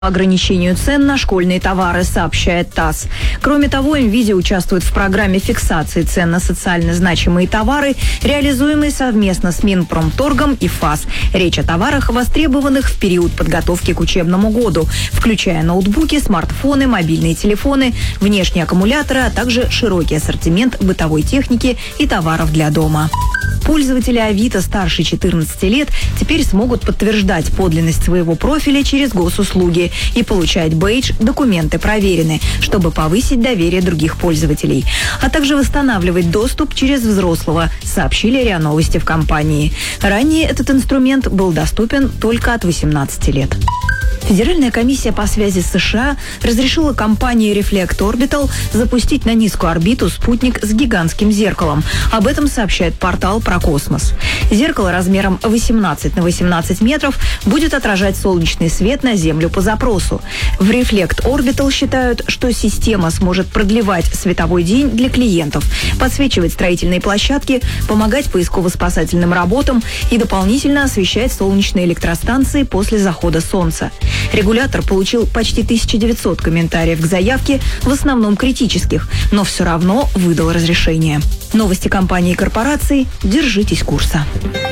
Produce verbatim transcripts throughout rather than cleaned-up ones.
ограничению цен на школьные товары, сообщает ТАСС. Кроме того, НВИДИА участвует в программе фиксации цен на социально значимые товары, реализуемой совместно с Минпромторгом и ФАС. Речь о товарах, востребованных в период подготовки к учебному году, включая ноутбуки, смартфоны, мобильные телефоны, внешние аккумуляторы, а также широкий ассортимент бытовой техники и товаров для дома. Пользователи Авито старше четырнадцати лет теперь смогут подтверждать подлинность своего профиля через госуслуги и получать бейдж «Документы проверены», чтобы повысить доверие других пользователей, а также восстанавливать доступ через взрослого, сообщили РИА Новости в компании. Ранее этот инструмент был доступен только от восемнадцати лет. Федеральная комиссия по связи с США разрешила компании Reflect Orbital запустить на низкую орбиту спутник с гигантским зеркалом. Об этом сообщает портал про космос. Зеркало размером восемнадцать на восемнадцать метров будет отражать солнечный свет на Землю по запросу. В Reflect Orbital считают, что система сможет продлевать световой день для клиентов, подсвечивать строительные площадки, помогать поисково-спасательным работам и дополнительно освещать солнечные электростанции после захода солнца. Регулятор получил почти тысяча девятьсот комментариев к заявке, в основном критических, но все равно выдал разрешение. Новости компании и корпораций. Держитесь курса.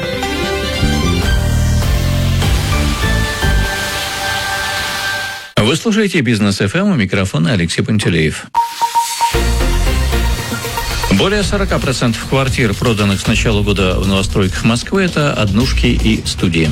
Вы слушаете «Бизнес эф эм», у микрофона Алексей Пантелеев. Более сорок процентов квартир, проданных с начала года в новостройках Москвы, это однушки и студии.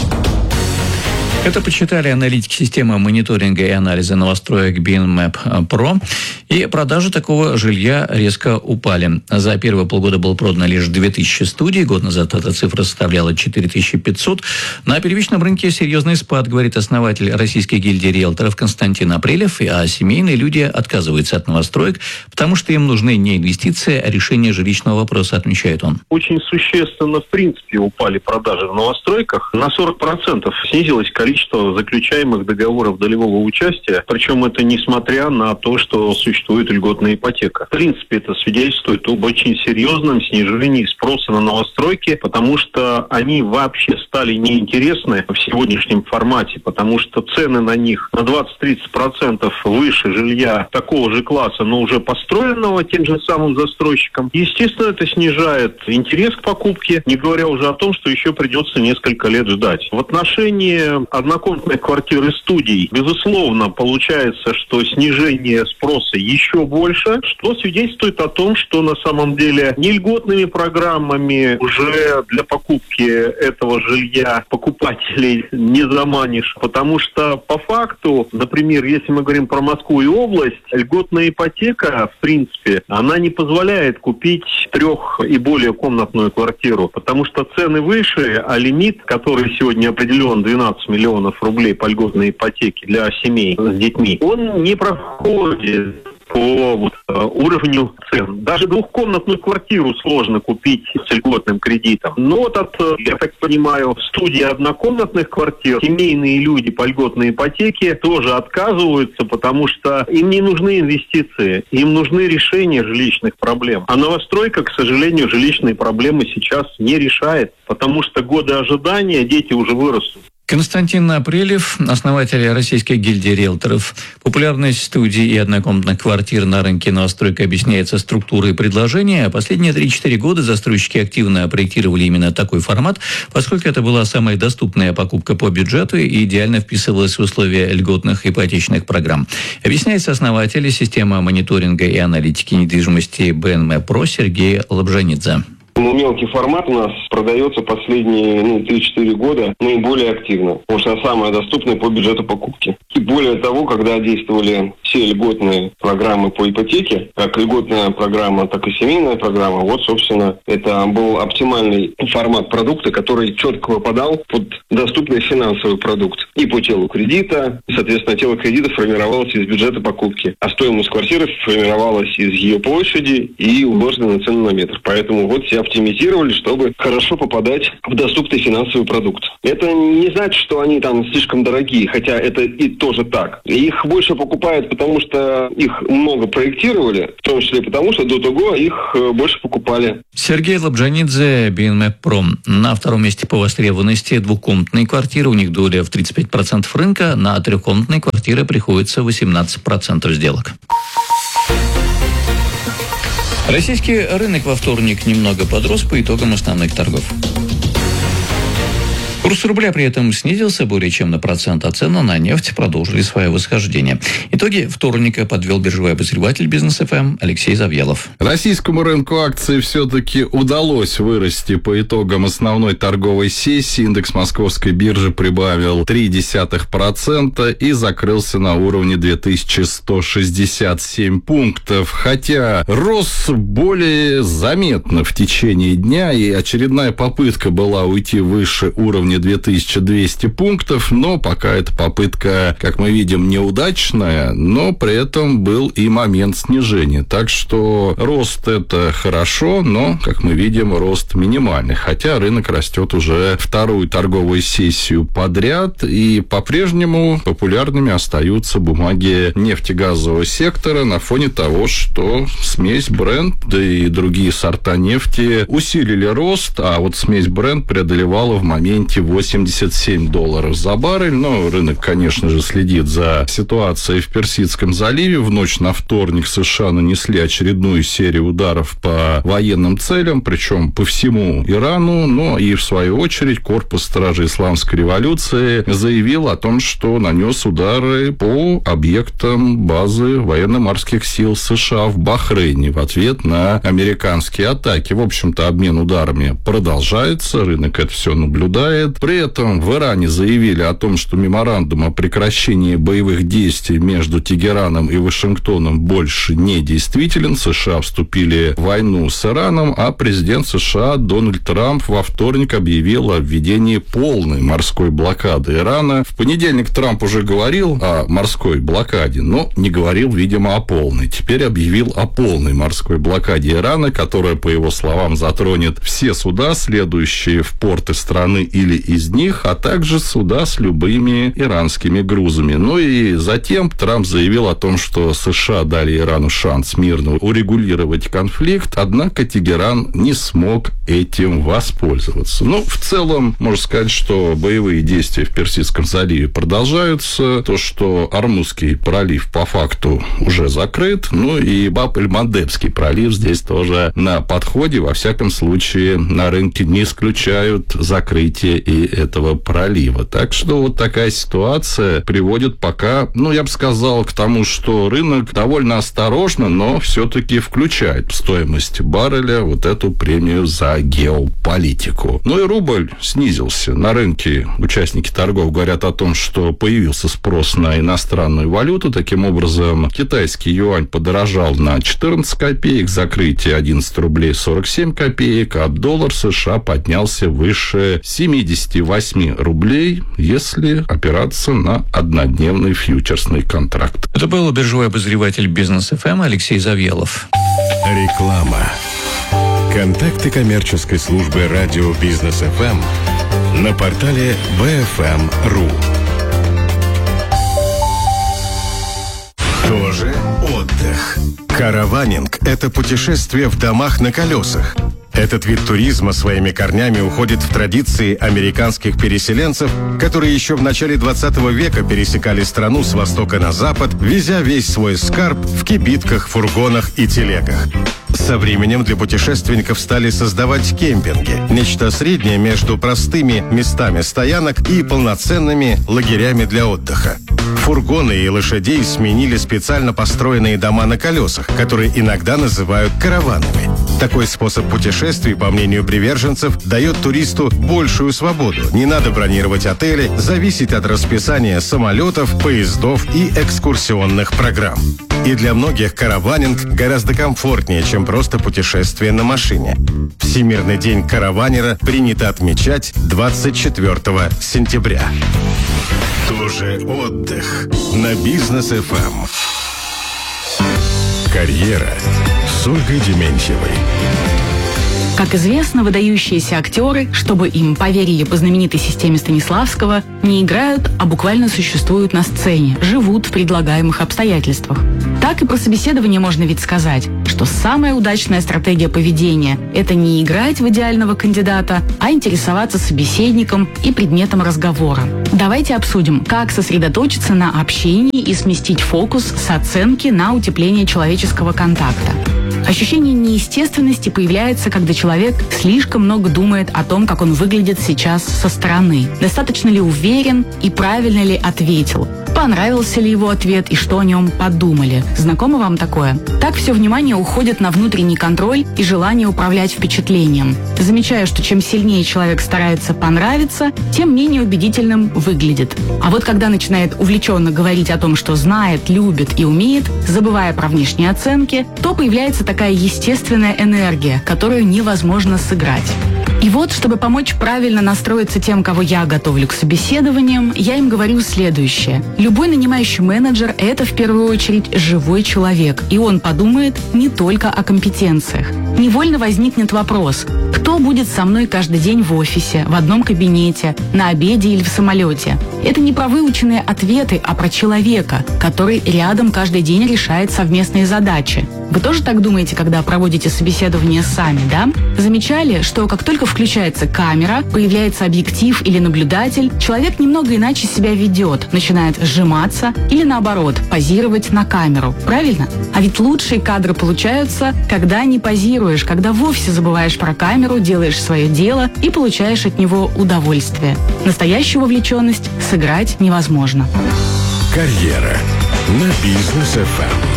Это подсчитали аналитики системы мониторинга и анализа новостроек BinMap Pro. И продажи такого жилья резко упали. За первые полгода было продано лишь две тысячи студий. Год назад эта цифра составляла четыре тысячи пятьсот. На первичном рынке серьезный спад, говорит основатель Российской гильдии риэлторов Константин Апрелев. А семейные люди отказываются от новостроек, потому что им нужны не инвестиции, а решение жилищного вопроса, отмечает он. Очень существенно, в принципе, упали продажи в новостройках. На сорок процентов снизилось количество количество заключаемых договоров долевого участия, причем это несмотря на то, что существует льготная ипотека. В принципе, это свидетельствует об очень серьезном снижении спроса на новостройки, потому что они вообще стали неинтересны в сегодняшнем формате, потому что цены на них на двадцать-тридцать процентов выше жилья такого же класса, но уже построенного тем же самым застройщиком. Естественно, это снижает интерес к покупке, не говоря уже о том, что еще придется несколько лет ждать. В отношении однокомнатных квартир и студий, безусловно, получается, что снижение спроса еще больше, что свидетельствует о том, что на самом деле не льготными программами уже для покупки этого жилья покупателей не заманишь, потому что по факту, например, если мы говорим про Москву и область, льготная ипотека, в принципе, она не позволяет купить трех и более комнатную квартиру, потому что цены выше, а лимит, который сегодня определен двенадцать миллионов рублей по льготной ипотеке для семей с детьми, он не проходит по вот, уровню цен. Даже двухкомнатную квартиру сложно купить с льготным кредитом. Но вот от, я так понимаю, студии однокомнатных квартир семейные люди по льготной ипотеке тоже отказываются, потому что им не нужны инвестиции, им нужны решения жилищных проблем. А новостройка, к сожалению, жилищные проблемы сейчас не решает, потому что годы ожидания, дети уже вырастут. Константин Апрелев, основатель Российской гильдии риэлторов. Популярность студий и однокомнатных квартир на рынке новостройка объясняется структурой предложения. Последние три-четыре года застройщики активно проектировали именно такой формат, поскольку это была самая доступная покупка по бюджету и идеально вписывалась в условия льготных ипотечных программ. Объясняется основатель системы мониторинга и аналитики недвижимости BinMap Pro Сергей Лобжанидзе. Ну, мелкий формат у нас продается последние ну, три-четыре года наиболее активно, потому что она самая доступная по бюджету покупки. И более того, когда действовали все льготные программы по ипотеке, как льготная программа, так и семейная программа, вот, собственно, это был оптимальный формат продукта, который четко выпадал под доступный финансовый продукт. И по телу кредита, и, соответственно, тело кредита формировалось из бюджета покупки, а стоимость квартиры формировалась из ее площади и умножена на цену на метр. Поэтому вот все оптимизировали, чтобы хорошо попадать в доступный финансовый продукт. Это не значит, что они там слишком дорогие, хотя это и тоже так. Их больше покупают, потому потому что их много проектировали, в том числе потому, что до того их больше покупали. Сергей Лобжанидзе, би эн эм Pro. На втором месте по востребованности двухкомнатные квартиры. У них доля в тридцать пять процентов рынка. На трехкомнатные квартиры приходится восемнадцать процентов сделок. Российский рынок во вторник немного подрос по итогам основных торгов. Курс рубля при этом снизился более чем на процент, а цены на нефть продолжили свое восхождение. Итоги вторника подвел биржевой обозреватель Бизнес эф эм Алексей Завьялов. Российскому рынку акций все-таки удалось вырасти по итогам основной торговой сессии. Индекс Московской биржи прибавил три десятых процента и закрылся на уровне две тысячи сто шестьдесят семь пунктов. Хотя рос более заметно в течение дня, и очередная попытка была уйти выше уровня две тысячи двести пунктов, но пока эта попытка, как мы видим, неудачная, но при этом был и момент снижения. Так что рост это хорошо, но, как мы видим, рост минимальный. Хотя рынок растет уже вторую торговую сессию подряд, и по-прежнему популярными остаются бумаги нефтегазового сектора на фоне того, что смесь Brent, да и другие сорта нефти усилили рост, а вот смесь Brent преодолевала в моменте восемьдесят семь долларов за баррель. Но рынок, конечно же, следит за ситуацией в Персидском заливе. В ночь на вторник США нанесли очередную серию ударов по военным целям, причем по всему Ирану. Но и, в свою очередь, корпус стражей Исламской революции заявил о том, что нанес удары по объектам базы военно-морских сил США в Бахрейне в ответ на американские атаки. В общем-то, обмен ударами продолжается, рынок это все наблюдает. При этом в Иране заявили о том, что меморандум о прекращении боевых действий между Тегераном и Вашингтоном больше не действителен. США вступили в войну с Ираном, а президент США Дональд Трамп во вторник объявил о введении полной морской блокады Ирана. В понедельник Трамп уже говорил о морской блокаде, но не говорил, видимо, о полной. Теперь объявил о полной морской блокаде Ирана, которая, по его словам, затронет все суда, следующие в порты страны или из них, а также суда с любыми иранскими грузами. Ну и затем Трамп заявил о том, что США дали Ирану шанс мирно урегулировать конфликт, однако Тегеран не смог этим воспользоваться. Ну, в целом, можно сказать, что боевые действия в Персидском заливе продолжаются. То, что Ормузский пролив по факту уже закрыт, ну и Баб-эль-Мандебский пролив здесь тоже на подходе. Во всяком случае, на рынке не исключают закрытие и этого пролива. Так что вот такая ситуация приводит пока, ну, я бы сказал, к тому, что рынок довольно осторожно, но все-таки включает в стоимость барреля вот эту премию за геополитику. Ну и рубль снизился. На рынке участники торгов говорят о том, что появился спрос на иностранную валюту. Таким образом, китайский юань подорожал на четырнадцать копеек, закрытие одиннадцать рублей сорок семь копеек, а доллар США поднялся выше семьдесят восемь рублей, если опираться на однодневный фьючерсный контракт. Это был биржевой обозреватель Бизнес эф эм Алексей Завьялов. Реклама. Контакты коммерческой службы радио Бизнес эф эм на портале би эф эм точка ру. Тоже отдых. Караванинг – это путешествие в домах на колесах. Этот вид туризма своими корнями уходит в традиции американских переселенцев, которые еще в начале двадцатого века пересекали страну с востока на запад, везя весь свой скарб в кибитках, фургонах и телегах. Со временем для путешественников стали создавать кемпинги, нечто среднее между простыми местами стоянок и полноценными лагерями для отдыха. Фургоны и лошадей сменили специально построенные дома на колесах, которые иногда называют караванами. Такой способ путешествий, по мнению приверженцев, дает туристу большую свободу. Не надо бронировать отели, зависеть от расписания самолетов, поездов и экскурсионных программ. И для многих караванинг гораздо комфортнее, чем просто путешествие на машине. Всемирный день караванера принято отмечать двадцать четвёртого сентября. Тоже отдых на Бизнес эф эм. Карьера с Ольгой Дементьевой. Как известно, выдающиеся актеры, чтобы им поверили по знаменитой системе Станиславского, не играют, а буквально существуют на сцене, живут в предлагаемых обстоятельствах. Так и про собеседование можно ведь сказать, что самая удачная стратегия поведения – это не играть в идеального кандидата, а интересоваться собеседником и предметом разговора. Давайте обсудим, как сосредоточиться на общении и сместить фокус с оценки на утепление человеческого контакта. Ощущение неестественности появляется, когда человек слишком много думает о том, как он выглядит сейчас со стороны. Достаточно ли уверен и правильно ли ответил? Понравился ли его ответ и что о нем подумали? Знакомо вам такое? Так все внимание уходит на внутренний контроль и желание управлять впечатлением. Замечаю, что чем сильнее человек старается понравиться, тем менее убедительным выглядит. А вот когда начинает увлеченно говорить о том, что знает, любит и умеет, забывая про внешние оценки, то появляется такая естественная энергия, которую невозможно сыграть. И вот, чтобы помочь правильно настроиться тем, кого я готовлю к собеседованиям, я им говорю следующее. Любой нанимающий менеджер – это в первую очередь живой человек, и он подумает не только о компетенциях. Невольно возникнет вопрос: кто будет со мной каждый день в офисе, в одном кабинете, на обеде или в самолете? Это не про выученные ответы, а про человека, который рядом каждый день решает совместные задачи. Вы тоже так думаете, когда проводите собеседование сами, да? Замечали, что как только включается камера, появляется объектив или наблюдатель, человек немного иначе себя ведет, начинает сжиматься или, наоборот, позировать на камеру. Правильно? А ведь лучшие кадры получаются, когда не позируешь, когда вовсе забываешь про камеру, делаешь свое дело и получаешь от него удовольствие. Настоящую вовлеченность сыграть невозможно. Карьера на Бизнес эф эм.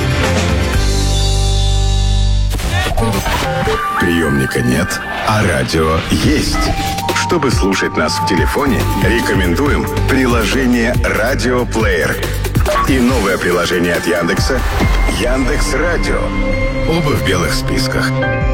Приемника нет, а радио есть. Чтобы слушать нас в телефоне, рекомендуем приложение «Радиоплеер» и новое приложение от Яндекса «Яндекс.Радио». Оба в белых списках.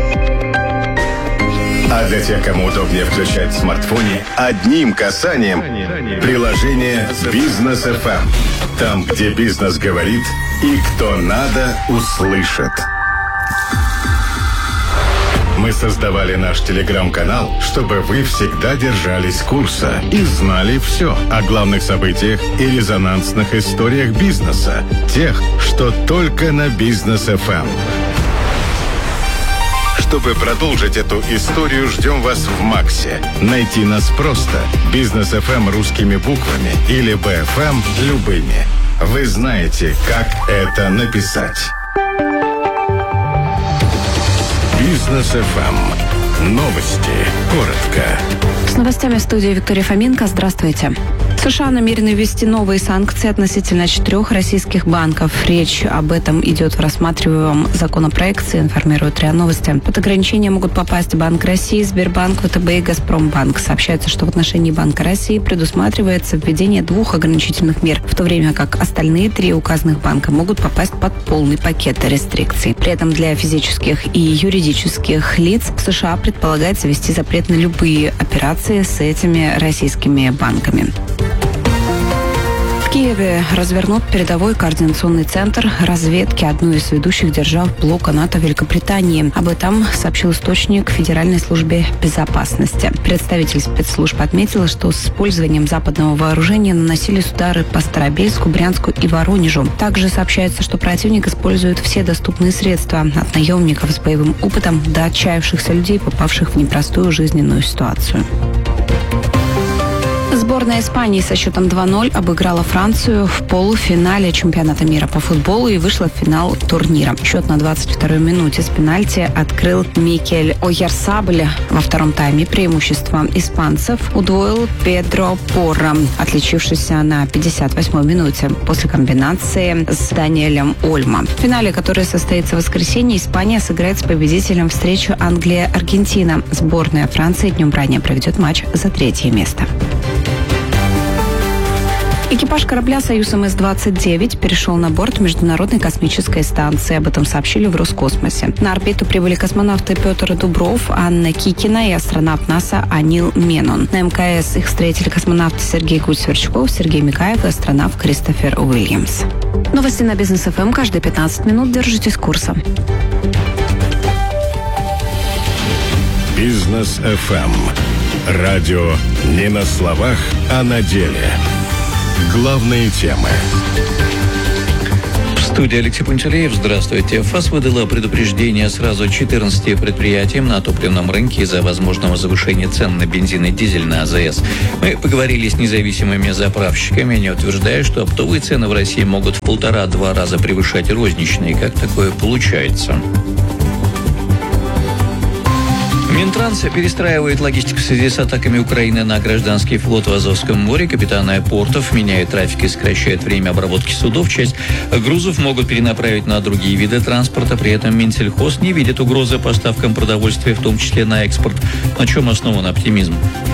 А для тех, кому удобнее включать в смартфоне, одним касанием приложение «Бизнес эф эм». Там, где бизнес говорит и кто надо, услышит. Мы создавали наш телеграм-канал, чтобы вы всегда держались курса и знали все о главных событиях и резонансных историях бизнеса. Тех, что только на Бизнес эф эм. Чтобы продолжить эту историю, ждем вас в Максе. Найти нас просто. Бизнес эф эм русскими буквами или би эф эм любыми. Вы знаете, как это написать. Бизнес эф эм. Новости. Коротко. С новостями в студии Виктория Фоменко. Здравствуйте. США намерены ввести новые санкции относительно четырех российских банков. Речь об этом идет в рассматриваемом законопроекте, информирует РИА Новости. Под ограничения могут попасть Банк России, Сбербанк, ВТБ и Газпромбанк. Сообщается, что в отношении Банка России предусматривается введение двух ограничительных мер, в то время как остальные три указанных банка могут попасть под полный пакет рестрикций. При этом для физических и юридических лиц в США предполагается ввести запрет на любые операции с этими российскими банками. В Киеве развернут передовой координационный центр разведки одной из ведущих держав блока НАТО Великобритании. Об этом сообщил источник Федеральной службе безопасности. Представитель спецслужб отметил, что с использованием западного вооружения наносились удары по Старобельску, Брянску и Воронежу. Также сообщается, что противник использует все доступные средства, от наемников с боевым опытом до отчаявшихся людей, попавших в непростую жизненную ситуацию. Сборная Испании со счетом два ноль обыграла Францию в полуфинале чемпионата мира по футболу и вышла в финал турнира. Счет на двадцать второй минуте с пенальти открыл Микель Ойярсабель. Во втором тайме преимущество испанцев удвоил Педро Порро, отличившийся на пятьдесят восьмой минуте после комбинации с Даниэлем Ольмо. В финале, который состоится в воскресенье, Испания сыграет с победителем встречу Англия-Аргентина. Сборная Франции днем ранее проведет матч за третье место. Экипаж корабля «Союз эм эс двадцать девять» перешел на борт Международной космической станции. Об этом сообщили в Роскосмосе. На орбиту прибыли космонавты Петр Дубров, Анна Кикина и астронавт НАСА Анил Менон. На эм ка эс их встретили космонавты Сергей Гусь-Сверчков, Сергей Микаев и астронавт Кристофер Уильямс. Новости на Бизнес эф эм каждые пятнадцать минут. Держитесь курса. Бизнес эф эм. Радио не на словах, а на деле. Главные темы. В студии Алексей Пантелеев. Здравствуйте. ФАС выдала предупреждение сразу четырнадцати предприятиям на топливном рынке из-за возможного завышения цен на бензин и дизель на АЗС. Мы поговорили с независимыми заправщиками. Они утверждают, что оптовые цены в России могут в полтора-два раза превышать розничные. Как такое получается? Минтранс перестраивает логистику в связи с атаками Украины на гражданский флот в Азовском море. Капитаны портов меняют трафик и сокращают время обработки судов. Часть грузов могут перенаправить на другие виды транспорта. При этом Минсельхоз не видит угрозы поставкам продовольствия, в том числе на экспорт. На чем основан оптимизм?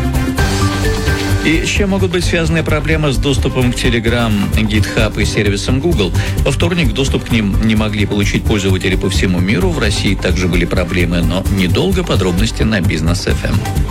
И с чем могут быть связаны проблемы с доступом к Telegram, GitHub и сервисам Google? Во вторник доступ к ним не могли получить пользователи по всему миру. В России также были проблемы, но недолго. Подробности на Бизнес эф эм.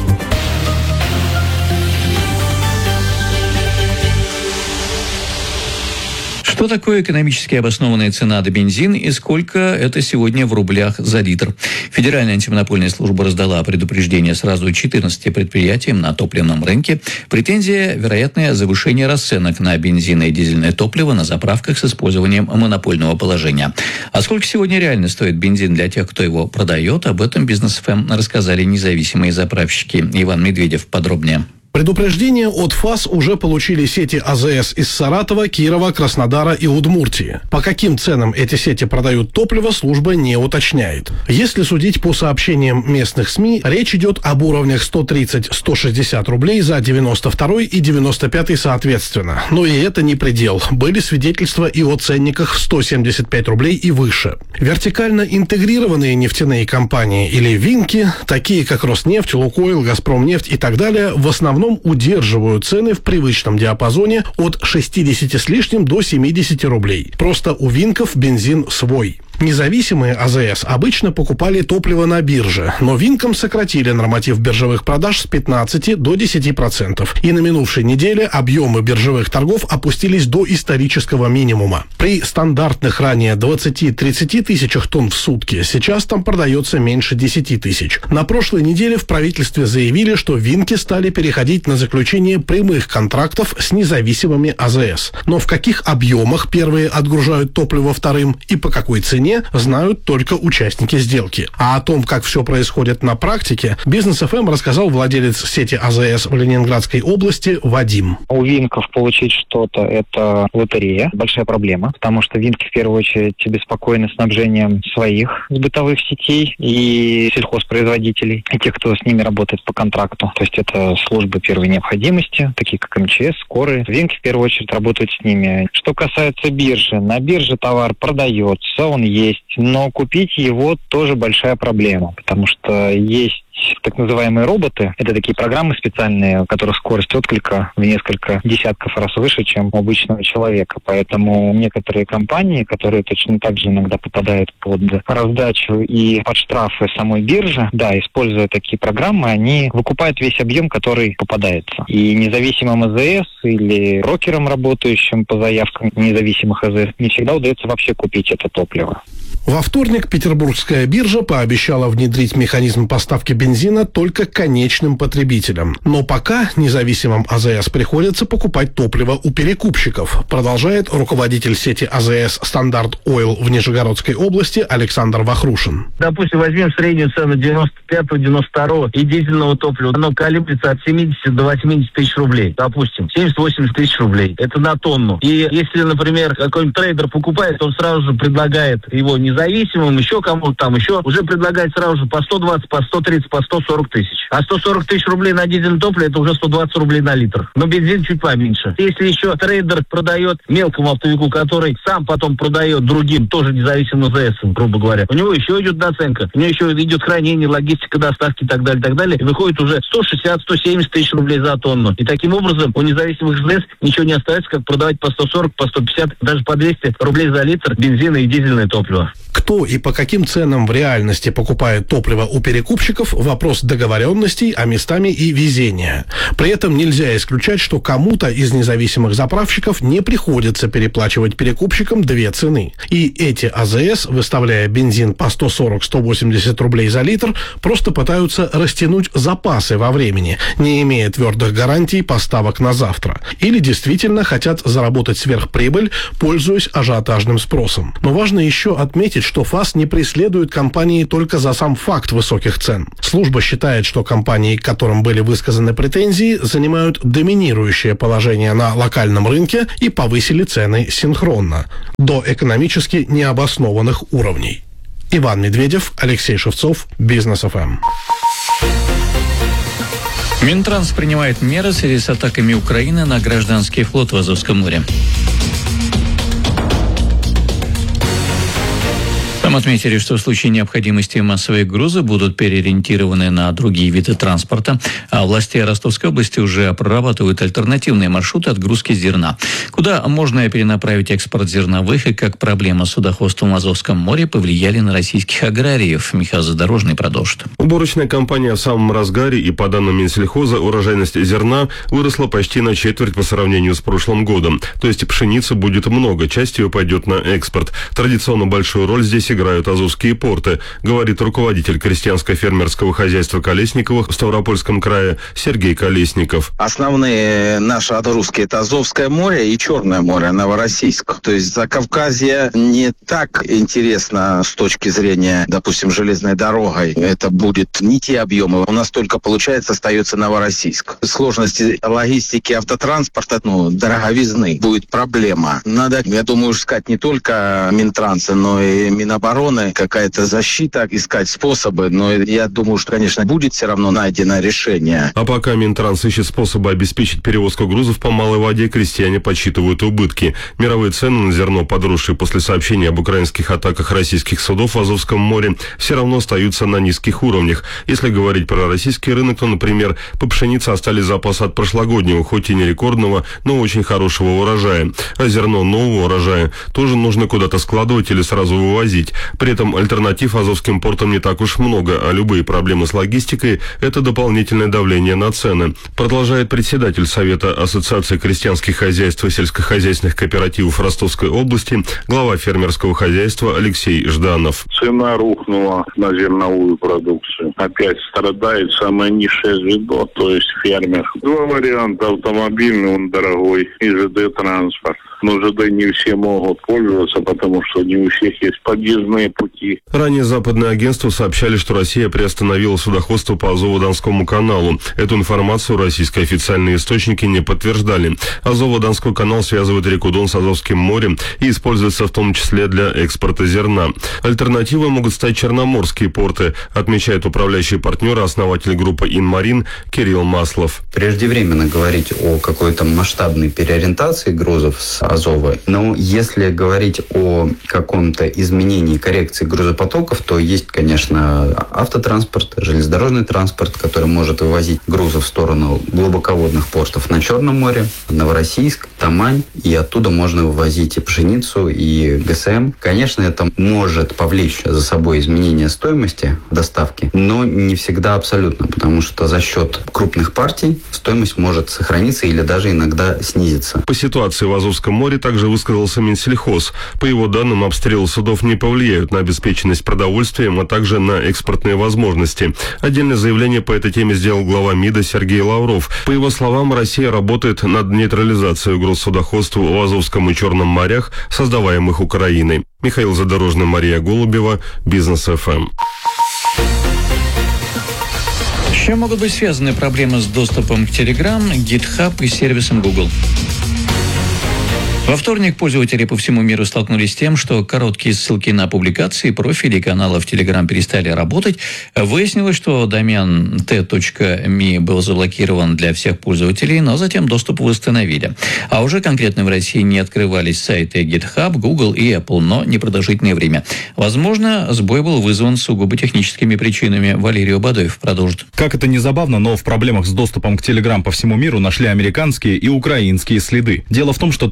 Что такое экономически обоснованная цена на бензин и сколько это сегодня в рублях за литр? Федеральная антимонопольная служба раздала предупреждение сразу четырнадцати предприятиям на топливном рынке. Претензия – вероятное завышение расценок на бензин и дизельное топливо на заправках с использованием монопольного положения. А сколько сегодня реально стоит бензин для тех, кто его продает? Об этом Бизнес эф эм рассказали независимые заправщики. Иван Медведев подробнее. Предупреждение от ФАС уже получили сети АЗС из Саратова, Кирова, Краснодара и Удмуртии. По каким ценам эти сети продают топливо, служба не уточняет. Если судить по сообщениям местных СМИ, речь идет об уровнях сто тридцать - сто шестьдесят рублей за девяносто второй и девяносто пятый соответственно. Но и это не предел. Были свидетельства и о ценниках в сто семьдесят пять рублей и выше. Вертикально интегрированные нефтяные компании или винки, такие как Роснефть, Лукойл, Газпромнефть и так далее, в основном удерживают цены в привычном диапазоне от шестидесяти с лишним до семидесяти рублей. Просто у винков бензин свой. Независимые АЗС обычно покупали топливо на бирже, но винкам сократили норматив биржевых продаж с пятнадцати до десяти процентов. И на минувшей неделе объемы биржевых торгов опустились до исторического минимума. При стандартных ранее двадцати-тридцати тысячах тонн в сутки сейчас там продается меньше десяти тысяч. На прошлой неделе в правительстве заявили, что винки стали переходить на заключение прямых контрактов с независимыми АЗС. Но в каких объемах первые отгружают топливо вторым и по какой цене, знают только участники сделки. А о том, как все происходит на практике, Бизнес эф эм рассказал владелец сети АЗС в Ленинградской области Вадим. У винков получить что-то – это лотерея, большая проблема, потому что винки в первую очередь беспокоены снабжением своих бытовых сетей и сельхозпроизводителей, и тех, кто с ними работает по контракту. То есть это службы первой необходимости, такие как эм че эс, скорые. Винки в первую очередь работают с ними. Что касается биржи, на бирже товар продается, он есть, но купить его тоже большая проблема, потому что есть так называемые роботы. Это такие программы специальные, у которых скорость отклика в несколько десятков раз выше, чем у обычного человека. Поэтому некоторые компании, которые точно так же иногда попадают под раздачу и под штрафы самой биржи, да, используя такие программы, они выкупают весь объем, который попадается. И независимым АЗС или брокерам, работающим по заявкам независимых АЗС, не всегда удается вообще купить это топливо. Во вторник Петербургская биржа пообещала внедрить механизм поставки бензина только конечным потребителям. Но пока независимым АЗС приходится покупать топливо у перекупщиков, продолжает руководитель сети АЗС «Стандарт Ойл» в Нижегородской области Александр Вахрушин. Допустим, возьмем среднюю цену девяносто пятого - девяносто второго и дизельного топлива. Оно колеблется от семидесяти до восьмидесяти тысяч рублей. Допустим, семьдесят-восемьдесят тысяч рублей. Это на тонну. И если, например, какой-нибудь трейдер покупает, он сразу же предлагает его не независимым, еще кому-то там, еще уже предлагает сразу же по сто двадцать, по сто тридцать, по сто сорок тысяч. А сто сорок тысяч рублей на дизельное топливо, это уже сто двадцать рублей на литр. Но бензин чуть поменьше. Если еще трейдер продает мелкому оптовику, который сам потом продает другим, тоже независимым АЗС, грубо говоря, у него еще идет наценка, у него еще идет хранение, логистика, доставки и так далее, и так далее. И выходит уже сто шестьдесят - сто семьдесят тысяч рублей за тонну. И таким образом у независимых АЗС ничего не остается, как продавать по сто сорок, по сто пятьдесят, даже по двести рублей за литр бензина и дизельное топливо. Кто и по каким ценам в реальности покупает топливо у перекупщиков – вопрос договоренностей, а местами и везения. При этом нельзя исключать, что кому-то из независимых заправщиков не приходится переплачивать перекупщикам две цены. И эти АЗС, выставляя бензин по сто сорок - сто восемьдесят рублей за литр, просто пытаются растянуть запасы во времени, не имея твердых гарантий поставок на завтра. Или действительно хотят заработать сверхприбыль, пользуясь ажиотажным спросом. Но важно еще отметить, что ФАС не преследует компании только за сам факт высоких цен. Служба считает, что компании, к которым были высказаны претензии, занимают доминирующее положение на локальном рынке и повысили цены синхронно, до экономически необоснованных уровней. Иван Медведев, Алексей Шевцов, Бизнес эф эм. Минтранс принимает меры в связи с атаками Украины на гражданский флот в Азовском море. Там отметили, что в случае необходимости массовые грузы будут переориентированы на другие виды транспорта, а власти Ростовской области уже прорабатывают альтернативные маршруты отгрузки зерна. Куда можно перенаправить экспорт зерновых и как проблема с судоходством в Азовском море повлияли на российских аграриев. Михаил Задорожный продолжит. Уборочная кампания в самом разгаре, и по данным Минсельхоза, урожайность зерна выросла почти на четверть по сравнению с прошлым годом. То есть пшеницы будет много, часть ее пойдет на экспорт. Традиционно большую роль здесь играют азовские порты, говорит руководитель крестьянско-фермерского хозяйства Колесниковых в Ставропольском крае Сергей Колесников. Основные наши отгрузки – это Азовское море и Черное море, Новороссийск. То есть Закавказье не так интересно с точки зрения, допустим, железной дорогой. Это будет не те объемы. У нас только, получается, остается Новороссийск. Сложности логистики автотранспорта, ну, дороговизны, будет проблема. Надо, я думаю, искать не только Минтранса, но и Минобороны, какая-то защита, искать способы. Но я думаю, что, конечно, будет все равно найдено решение. А пока Минтранс ищет способы обеспечить перевозку грузов по малой воде, крестьяне подсчитывают убытки. Мировые цены на зерно, подросшие после сообщений об украинских атаках российских судов в Азовском море, все равно остаются на низких уровнях. Если говорить про российский рынок, то, например, по пшенице остались запасы от прошлогоднего, хоть и не рекордного, но очень хорошего урожая. А зерно нового урожая тоже нужно куда-то складывать или сразу вывозить. При этом альтернатив азовским портам не так уж много, а любые проблемы с логистикой – это дополнительное давление на цены. Продолжает председатель Совета Ассоциации крестьянских хозяйств и сельскохозяйственных кооперативов Ростовской области, глава фермерского хозяйства Алексей Жданов. Цена рухнула на зерновую продукцию. Опять страдает самое низшее звено, то есть фермер. Два варианта: автомобильный, он дорогой, и ЖД-транспорт. Но ЖД не все могут пользоваться, потому что не у всех есть подъездные пути. Ранее западные агентства сообщали, что Россия приостановила судоходство по Азово-Донскому каналу. Эту информацию российские официальные источники не подтверждали. Азово-Донской канал связывает реку Дон с Азовским морем и используется в том числе для экспорта зерна. Альтернативой могут стать черноморские порты, отмечает управляющий партнер, основатель группы «Инмарин» Кирилл Маслов. Преждевременно говорить о какой-то масштабной переориентации грузов с Азова. Но если говорить о каком-то изменении, коррекции грузопотоков, то есть, конечно, автотранспорт, железнодорожный транспорт, который может вывозить грузы в сторону глубоководных портов на Черном море, Новороссийск, Тамань, и оттуда можно вывозить и пшеницу, и ГСМ. Конечно, это может повлечь за собой изменение стоимости доставки, но не всегда абсолютно, потому что за счет крупных партий стоимость может сохраниться или даже иногда снизиться. По ситуации в Азовском море также высказался Минсельхоз. По его данным, обстрелы судов не повлияют на обеспеченность продовольствием, а также на экспортные возможности. Отдельное заявление по этой теме сделал глава МИДа Сергей Лавров. По его словам, Россия работает над нейтрализацией угроз судоходству в Азовском и Черном морях, создаваемых Украиной. Михаил Задорожный, Мария Голубева, Бизнес эф эм. С чем могут быть связаны проблемы с доступом к Telegram, GitHub и сервисом Google? Во вторник пользователи по всему миру столкнулись с тем, что короткие ссылки на публикации, профили каналов Telegram перестали работать. Выяснилось, что домен ти точка ми был заблокирован для всех пользователей, но затем доступ восстановили. А уже конкретно в России не открывались сайты GitHub, Google и Apple, но непродолжительное время. Возможно, сбой был вызван сугубо техническими причинами. Валерий Бадоев продолжит. Как это ни забавно, но в проблемах с доступом к Telegram по всему миру нашли американские и украинские следы. Дело в том, что тринадцатого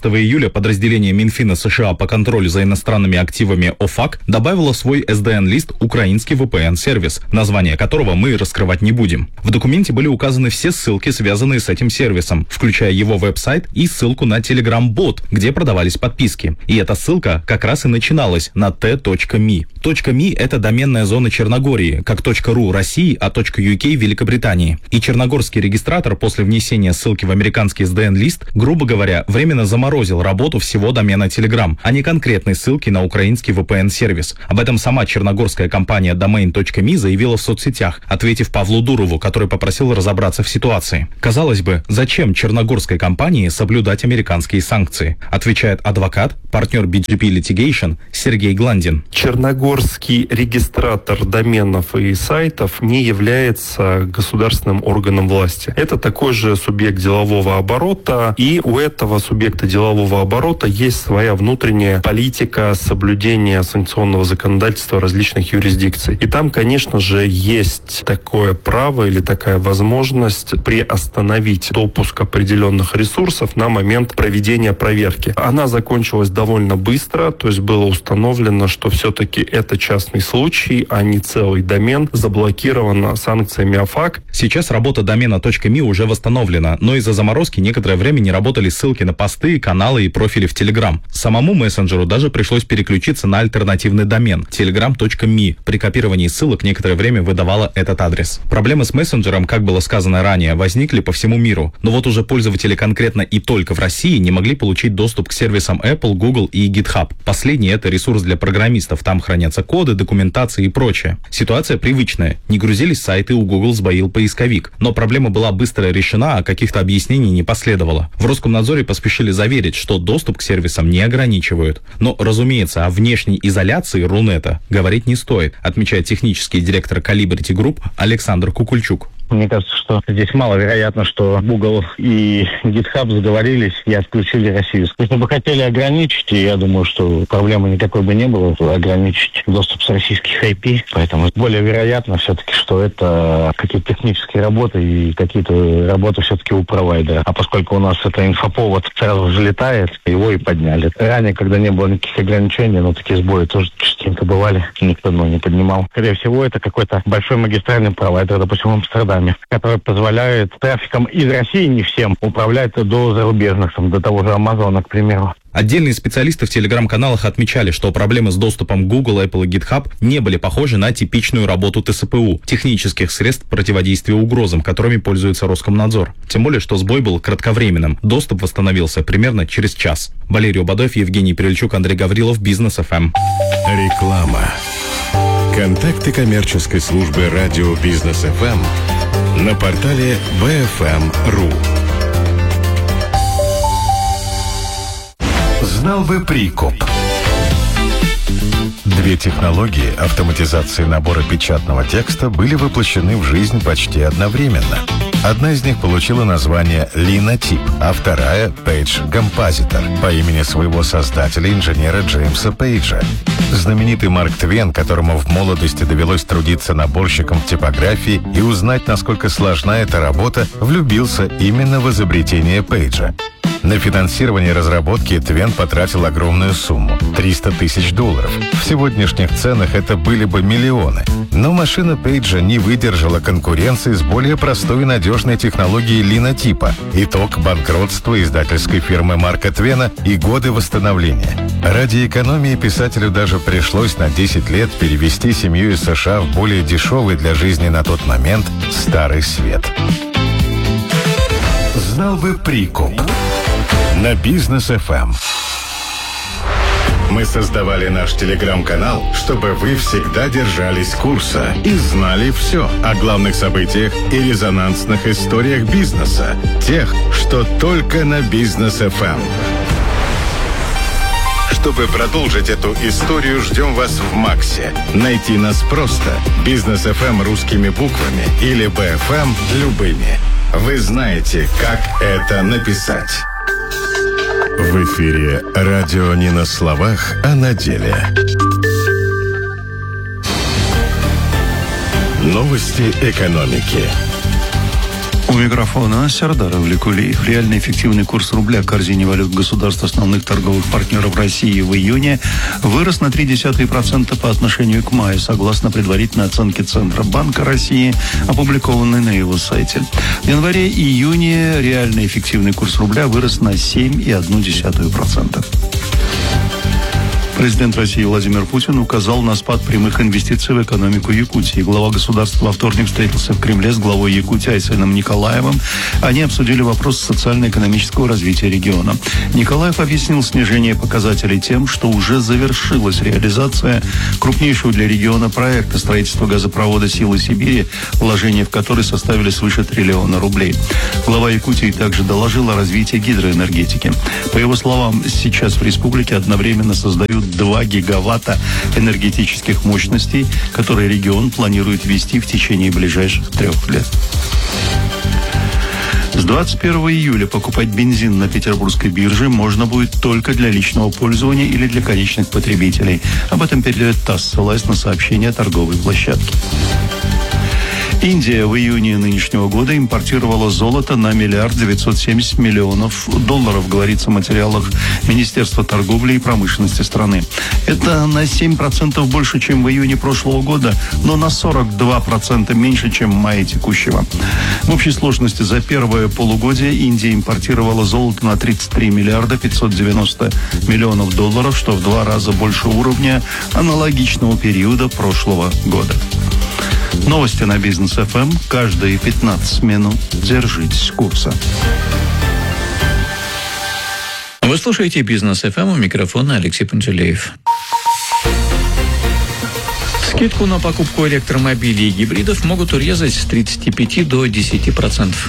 семнадцатого июля подразделение Минфина США по контролю за иностранными активами ОФАК добавило в свой эс ди эн-лист украинский ви пи эн-сервис, название которого мы раскрывать не будем. В документе были указаны все ссылки, связанные с этим сервисом, включая его веб-сайт и ссылку на Telegram-бот, где продавались подписки. И эта ссылка как раз и начиналась на тэ точка ми. .ми — это доменная зона Черногории, как .ру России, а .uk Великобритании. И черногорский регистратор после внесения ссылки в американский эс ди эн-лист, грубо говоря, временно заморозил работу всего домена Telegram, а не конкретной ссылки на украинский ви пи эн-сервис. Об этом сама черногорская компания domain точка ми заявила в соцсетях, ответив Павлу Дурову, который попросил разобраться в ситуации. Казалось бы, зачем черногорской компании соблюдать американские санкции? Отвечает адвокат, партнер би джи пи Litigation Сергей Гландин. Черногорский регистратор доменов и сайтов не является государственным органом власти. Это такой же субъект делового оборота, и у этого субъекта делового оборота есть своя внутренняя политика соблюдения санкционного законодательства различных юрисдикций. И там, конечно же, есть такое право или такая возможность приостановить допуск определенных ресурсов на момент проведения проверки. Она закончилась довольно быстро, то есть было установлено, что все-таки это частный случай, а не целый домен, заблокирован санкциями ОФАК. Сейчас работа домена .ми уже восстановлена, но из-за заморозки некоторое время не работали ссылки на посты, каналы и профили в Telegram. Самому мессенджеру даже пришлось переключиться на альтернативный домен telegram точка ми. При копировании ссылок некоторое время выдавала этот адрес. Проблемы с мессенджером, как было сказано ранее, возникли по всему миру. Но вот уже пользователи конкретно и только в России не могли получить доступ к сервисам Apple, Google и GitHub. Последний — это ресурс для программистов. Там хранятся коды, документация и прочее. Ситуация привычная. Не грузились сайты, у Google сбоил поисковик. Но проблема была быстро решена, а каких-то объяснений не последовало. В Роскомнадзоре поспешили заверить, что доступ к сервисам не ограничивают. Но, разумеется, о внешней изоляции Рунета говорить не стоит, отмечает технический директор Calibrity Group Александр Кукульчук. Мне кажется, что здесь маловероятно, что Google и GitHub сговорились и отключили Россию. Если бы хотели ограничить, и я думаю, что проблемы никакой бы не было, ограничить доступ с российских ай пи. Поэтому более вероятно все-таки, что это какие-то технические работы и какие-то работы все-таки у провайдера. А поскольку у нас это инфоповод сразу взлетает, его и подняли. Ранее, когда не было никаких ограничений, но такие сбои тоже частенько бывали, никто ну, не поднимал. Скорее всего, это какой-то большой магистральный провайдер, допустим, в Амстердаме, который позволяет трафиком из России, не всем, управлять до зарубежных, там, до того же Амазона, к примеру. Отдельные специалисты в телеграм-каналах отмечали, что проблемы с доступом Google, Apple и GitHub не были похожи на типичную работу тэ эс пэ у, технических средств противодействия угрозам, которыми пользуется Роскомнадзор. Тем более, что сбой был кратковременным. Доступ восстановился примерно через час. Валерий Убадоев, Евгений Перельчук, Андрей Гаврилов, Бизнес эф эм. Реклама. Контакты коммерческой службы радио Бизнес эф эм на портале би эф эм точка ру. Знал бы Прикуп. Две технологии автоматизации набора печатного текста были воплощены в жизнь почти одновременно. Одна из них получила название Linotype, а вторая — Page Compositor, по имени своего создателя, инженера Джеймса Пейджа. Знаменитый Марк Твен, которому в молодости довелось трудиться наборщиком в типографии и узнать, насколько сложна эта работа, влюбился именно в изобретение Пейджа. На финансирование разработки Твен потратил огромную сумму – триста тысяч долларов. В сегодняшних ценах это были бы миллионы. Но машина Пейджа не выдержала конкуренции с более простой и надежной технологией линотипа. Итог – банкротство издательской фирмы Марка Твена и годы восстановления. Ради экономии писателю даже пришлось на десять лет перевести семью из США в более дешевый для жизни на тот момент Старый Свет. Знал бы Прикуп. На Бизнес эф эм. Мы создавали наш телеграм-канал, чтобы вы всегда держались курса и знали все о главных событиях и резонансных историях бизнеса. Тех, что только на Бизнес эф эм. Чтобы продолжить эту историю, ждем вас в Максе. Найти нас просто. Бизнес эф эм русскими буквами или би эф эм любыми. Вы знаете, как это написать. В эфире радио не на словах, а на деле. Новости экономики. У микрофона Сердар Авликулиев. Реальный эффективный курс рубля в корзине валют государств основных торговых партнеров России в июне вырос на ноль целых три десятых процента по отношению к маю, согласно предварительной оценке Центробанка России, опубликованной на его сайте. В январе-июне реальный эффективный курс рубля вырос на семь целых одну десятую процента. Президент России Владимир Путин указал на спад прямых инвестиций в экономику Якутии. Глава государства во вторник встретился в Кремле с главой Якутии Айсеном Николаевым. Они обсудили вопрос социально-экономического развития региона. Николаев объяснил снижение показателей тем, что уже завершилась реализация крупнейшего для региона проекта строительства газопровода «Силы Сибири», вложения в который составили свыше триллиона рублей. Глава Якутии также доложил о развитии гидроэнергетики. По его словам, сейчас в республике одновременно создают два гигаватта энергетических мощностей, которые регион планирует ввести в течение ближайших трех лет. С двадцать первого июля покупать бензин на петербургской бирже можно будет только для личного пользования или для конечных потребителей. Об этом передает ТАСС, ссылаясь на сообщение торговой площадки. Индия в июне нынешнего года импортировала золото на миллиард девятьсот семьдесят миллионов долларов, говорится в материалах Министерства торговли и промышленности страны. Это на семь процентов больше, чем в июне прошлого года, но на сорок два процента меньше, чем в мае текущего. В общей сложности за первое полугодие Индия импортировала золото на тридцать три миллиарда пятьсот девяносто миллионов долларов, что в два раза больше уровня аналогичного периода прошлого года. Новости на Бизнес эф эм каждые пятнадцать минут. Держитесь курса. Вы слушаете Бизнес эф эм, у микрофона Алексей Пантелеев. Скидку на покупку электромобилей и гибридов могут урезать с тридцати пяти до десяти процентов.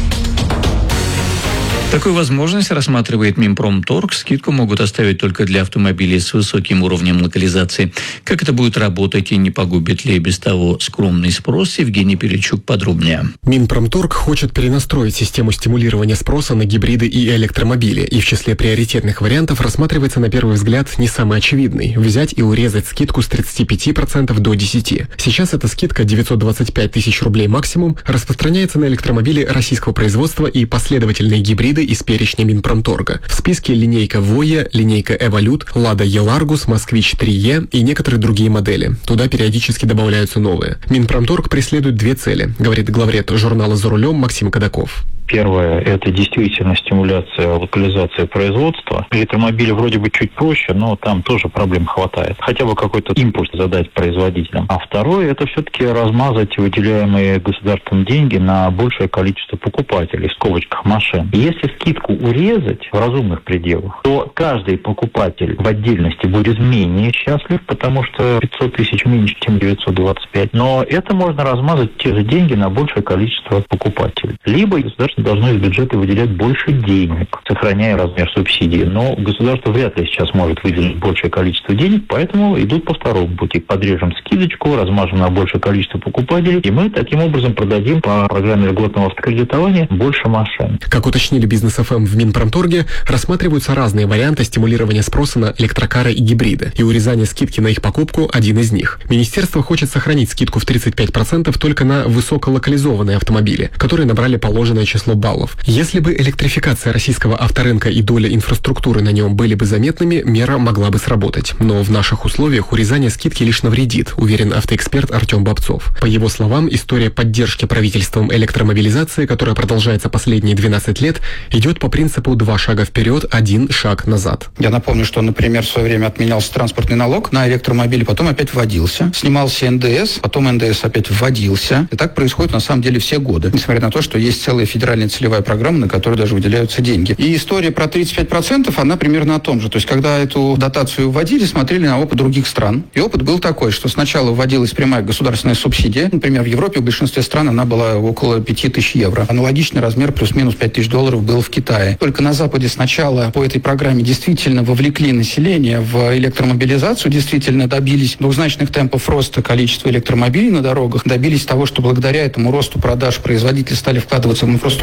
Такую возможность рассматривает Минпромторг. Скидку могут оставить только для автомобилей с высоким уровнем локализации. Как это будет работать и не погубит ли без того скромный спрос, Евгений Перечук подробнее. Минпромторг хочет перенастроить систему стимулирования спроса на гибриды и электромобили. И в числе приоритетных вариантов рассматривается на первый взгляд не самый очевидный – взять и урезать скидку с тридцати пяти процентов до десяти процентов. Сейчас эта скидка девятьсот двадцать пять тысяч рублей максимум, распространяется на электромобили российского производства и последовательные гибриды из перечня Минпромторга. В списке линейка Voya, линейка Evolute, Lada E-Largus, Москвич три е и некоторые другие модели. Туда периодически добавляются новые. Минпромторг преследует две цели, говорит главред журнала «За рулем» Максим Кадаков. Первое – это действительно стимуляция локализации производства. Электромобили вроде бы чуть проще, но там тоже проблем хватает. Хотя бы какой-то импульс задать производителям. А второе – это все-таки размазать выделяемые государством деньги на большее количество покупателей, в скобочках машин. И если скидку урезать в разумных пределах, то каждый покупатель в отдельности будет менее счастлив, потому что пятьсот тысяч меньше, чем девятьсот двадцать пять. Но это можно размазать те же деньги на большее количество покупателей. Либо государство должно из бюджета выделять больше денег, сохраняя размер субсидии. Но государство вряд ли сейчас может выделить большее количество денег, поэтому идут по второму пути. Подрежем скидочку, размажем на большее количество покупателей, и мы таким образом продадим по программе льготного автокредитования больше машин. Как уточнили Бизнес эф эм в Минпромторге, рассматриваются разные варианты стимулирования спроса на электрокары и гибриды, и урезание скидки на их покупку – один из них. Министерство хочет сохранить скидку в тридцать пять процентов только на высоколокализованные автомобили, которые набрали положенное число баллов. Если бы электрификация российского авторынка и доля инфраструктуры на нем были бы заметными, мера могла бы сработать. Но в наших условиях урезание скидки лишь навредит, уверен автоэксперт Артем Бобцов. По его словам, история поддержки правительством электромобилизации, которая продолжается последние двенадцать лет, идет по принципу два шага вперед, один шаг назад. Я напомню, что, например, в свое время отменялся транспортный налог на электромобили, потом опять вводился. Снимался эн дэ эс, потом эн дэ эс опять вводился. И так происходит на самом деле все годы. Несмотря на то, что есть целая федеральная целевая программа, на которую даже выделяются деньги. И история про тридцать пять процентов, она примерно о том же. То есть, когда эту дотацию вводили, смотрели на опыт других стран. И опыт был такой, что сначала вводилась прямая государственная субсидия. Например, в Европе в большинстве стран она была около пяти тысяч евро. Аналогичный размер плюс-минус пять тысяч долларов был в Китае. Только на Западе сначала по этой программе действительно вовлекли население в электромобилизацию, действительно добились двухзначных темпов роста количества электромобилей на дорогах, добились того, что благодаря этому росту продаж производители стали вкладываться в инфраструктуру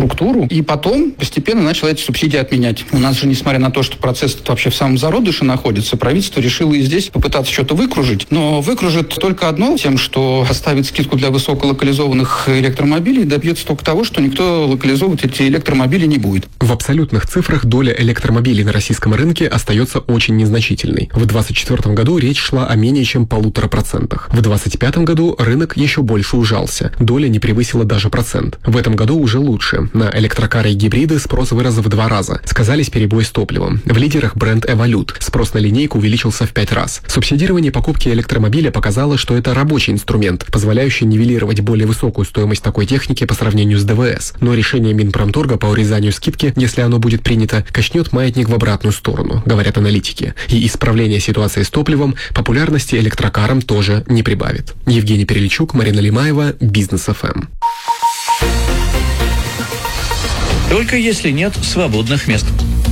структуру, и потом постепенно начало эти субсидии отменять. У нас же, несмотря на то, что процесс вообще в самом зародыше находится, правительство решило и здесь попытаться что-то выкружить, но выкружит только одно, тем, что оставит скидку для высоколокализованных электромобилей, добьется только того, что никто локализовывать эти электромобили не будет. В абсолютных цифрах доля электромобилей на российском рынке остается очень незначительной. В двадцать четвёртом году речь шла о менее чем полутора процентах. В двадцать пятом году рынок еще больше ужался. Доля не превысила даже процент. В этом году уже лучше. На электрокары и гибриды спрос вырос в два раза. Сказались перебои с топливом. В лидерах бренд Evolute. Спрос на линейку увеличился в пять раз. Субсидирование покупки электромобиля показало, что это рабочий инструмент, позволяющий нивелировать более высокую стоимость такой техники по сравнению с ДВС. Но решение Минпромторга по урезанию скидки, если оно будет принято, качнет маятник в обратную сторону, говорят аналитики. И исправление ситуации с топливом популярности электрокарам тоже не прибавит. Евгений Переличук, Марина Лимаева, Бизнес эф эм. Только если нет свободных мест.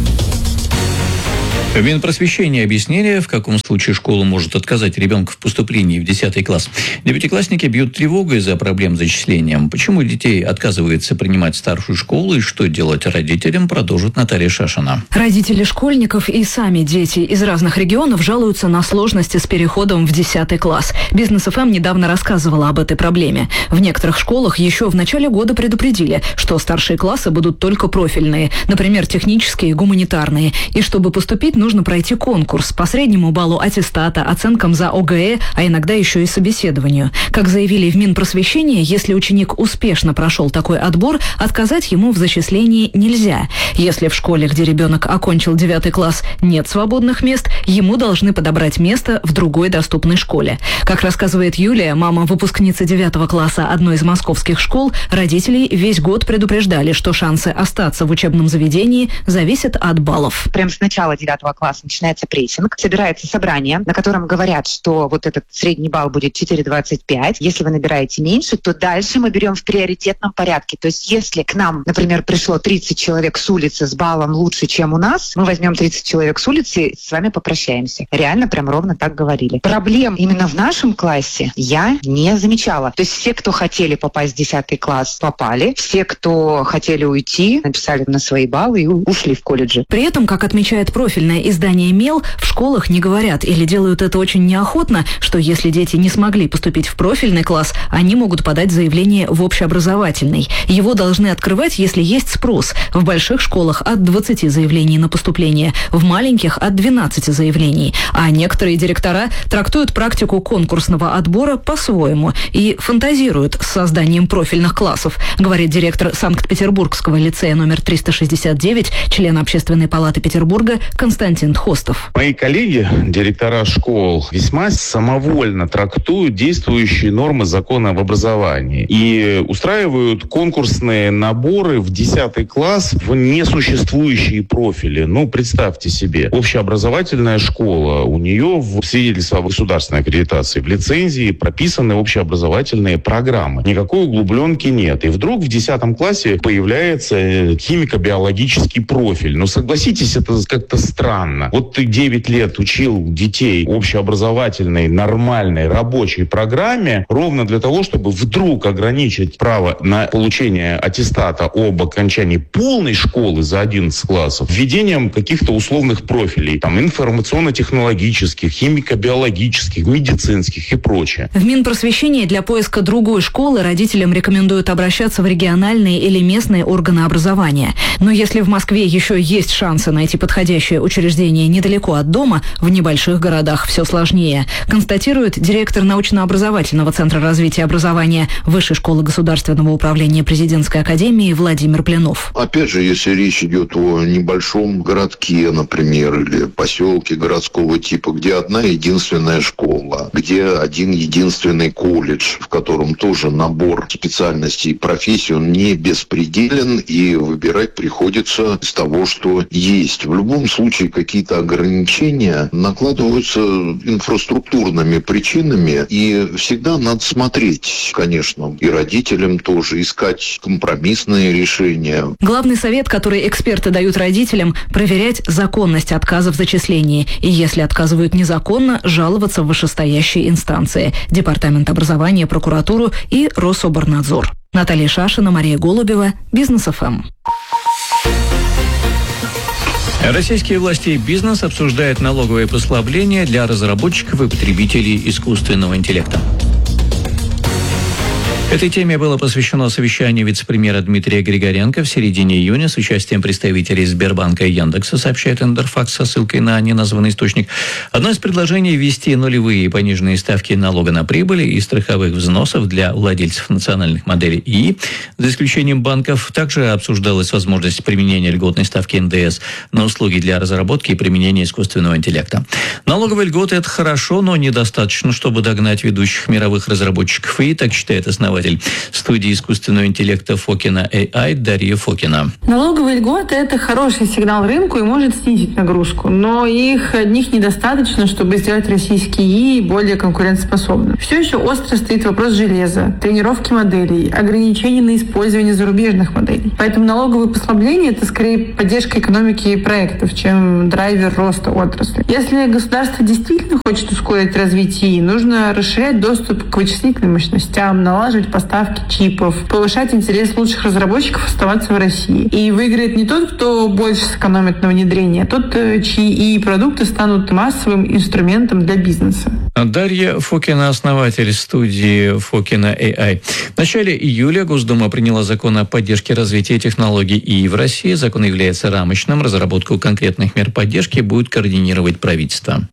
В Минпросвещении объяснили, в каком случае школа может отказать ребенку в поступлении в десятый класс. Девятиклассники бьют тревогу из-за проблем с зачислением. Почему детей отказывается принимать старшую школу и что делать родителям, продолжит Наталья Шашина. Родители школьников и сами дети из разных регионов жалуются на сложности с переходом в десятый класс. Бизнес эф эм недавно рассказывала об этой проблеме. В некоторых школах еще в начале года предупредили, что старшие классы будут только профильные, например, технические и гуманитарные. И чтобы поступить, нужно пройти конкурс по среднему баллу аттестата, оценкам за о гэ э, а иногда еще и собеседованию. Как заявили в Минпросвещении, если ученик успешно прошел такой отбор, отказать ему в зачислении нельзя. Если в школе, где ребенок окончил девятый класс, нет свободных мест, ему должны подобрать место в другой доступной школе. Как рассказывает Юлия, мама выпускницы девятого класса одной из московских школ, родителей весь год предупреждали, что шансы остаться в учебном заведении зависят от баллов. Прям с начала девятого класса начинается прессинг, собирается собрание, на котором говорят, что вот этот средний балл будет четыре двадцать пять. Если вы набираете меньше, то дальше мы берем в приоритетном порядке. То есть если к нам, например, пришло тридцать человек с улицы с баллом лучше, чем у нас, мы возьмем тридцать человек с улицы и с вами попрощаемся. Реально прям ровно так говорили. Проблем именно в нашем классе я не замечала. То есть все, кто хотели попасть в десятый класс, попали. Все, кто хотели уйти, написали на свои баллы и ушли в колледжи. При этом, как отмечает профильное издание «Мел», в школах не говорят или делают это очень неохотно, что если дети не смогли поступить в профильный класс, они могут подать заявление в общеобразовательный. Его должны открывать, если есть спрос. В больших школах от двадцати заявлений на поступление, в маленьких от двенадцати заявлений. А некоторые директора трактуют практику конкурсного отбора по-своему и фантазируют с созданием профильных классов, говорит директор Санкт-Петербургского лицея номер триста шестьдесят девять, член Общественной палаты Петербурга Константин Хостов. Мои коллеги, директора школ, весьма самовольно трактуют действующие нормы закона об образовании и устраивают конкурсные наборы в десятый класс в несуществующие профили. Ну, представьте себе, общеобразовательная школа, у нее в свидетельстве о государственной аккредитации, в лицензии прописаны общеобразовательные программы. Никакой углубленки нет. И вдруг в десятом классе появляется химико-биологический профиль. Ну, согласитесь, это как-то странно. Вот ты девять лет учил детей общеобразовательной, нормальной, рабочей программе ровно для того, чтобы вдруг ограничить право на получение аттестата об окончании полной школы за одиннадцать классов введением каких-то условных профилей, там, информационно-технологических, химико-биологических, медицинских и прочее. В Минпросвещении для поиска другой школы родителям рекомендуют обращаться в региональные или местные органы образования. Но если в Москве еще есть шансы найти подходящее учреждение недалеко от дома, в небольших городах все сложнее, констатирует директор научно-образовательного центра развития образования Высшей школы государственного управления Президентской академии Владимир Пленов. Опять же, если речь идет о небольшом городке, например, или поселке городского типа, где одна единственная школа, где один единственный колледж, в котором тоже набор специальностей и профессий, он не беспределен, и выбирать приходится из того, что есть. В любом случае, какие-то ограничения накладываются инфраструктурными причинами, и всегда надо смотреть, конечно, и родителям тоже, искать компромиссные решения. Главный совет, который эксперты дают родителям, проверять законность отказа в зачислении. И если отказывают незаконно, жаловаться в вышестоящие инстанции. Департамент образования, прокуратуру и Рособорнадзор. Наталья Шашина, Мария Голубева, Бизнес эф эм. Российские власти и бизнес обсуждают налоговые послабления для разработчиков и потребителей искусственного интеллекта. Этой теме было посвящено совещанию вице-премьера Дмитрия Григоренко в середине июня с участием представителей Сбербанка и Яндекса, сообщает Интерфакс со ссылкой на неназванный источник. Одно из предложений – ввести нулевые и пониженные ставки налога на прибыль и страховых взносов для владельцев национальных моделей ИИ, за исключением банков. Также обсуждалась возможность применения льготной ставки эн дэ эс на услуги для разработки и применения искусственного интеллекта. Налоговые льготы – это хорошо, но недостаточно, чтобы догнать ведущих мировых разработчиков ИИ, так считает основатель студии искусственного интеллекта Фокина эй ай Дарья Фокина. Налоговые льготы – это хороший сигнал рынку и может снизить нагрузку, но их одних недостаточно, чтобы сделать российский ИИ более конкурентоспособным. Все еще остро стоит вопрос железа, тренировки моделей, ограничений на использование зарубежных моделей. Поэтому налоговые послабления – это скорее поддержка экономики и проектов, чем драйвер роста отрасли. Если государство действительно хочет ускорить развитие ИИ, нужно расширять доступ к вычислительным мощностям, налаживать поставки чипов, повышать интерес лучших разработчиков оставаться в России. И выиграет не тот, кто больше сэкономит на внедрении, а тот, чьи ИИ-продукты станут массовым инструментом для бизнеса. Дарья Фокина, основатель студии Фокина эй ай. В начале июля Госдума приняла закон о поддержке развития технологий ИИ в России. Закон является рамочным. Разработку конкретных мер поддержки будет координировать правительство.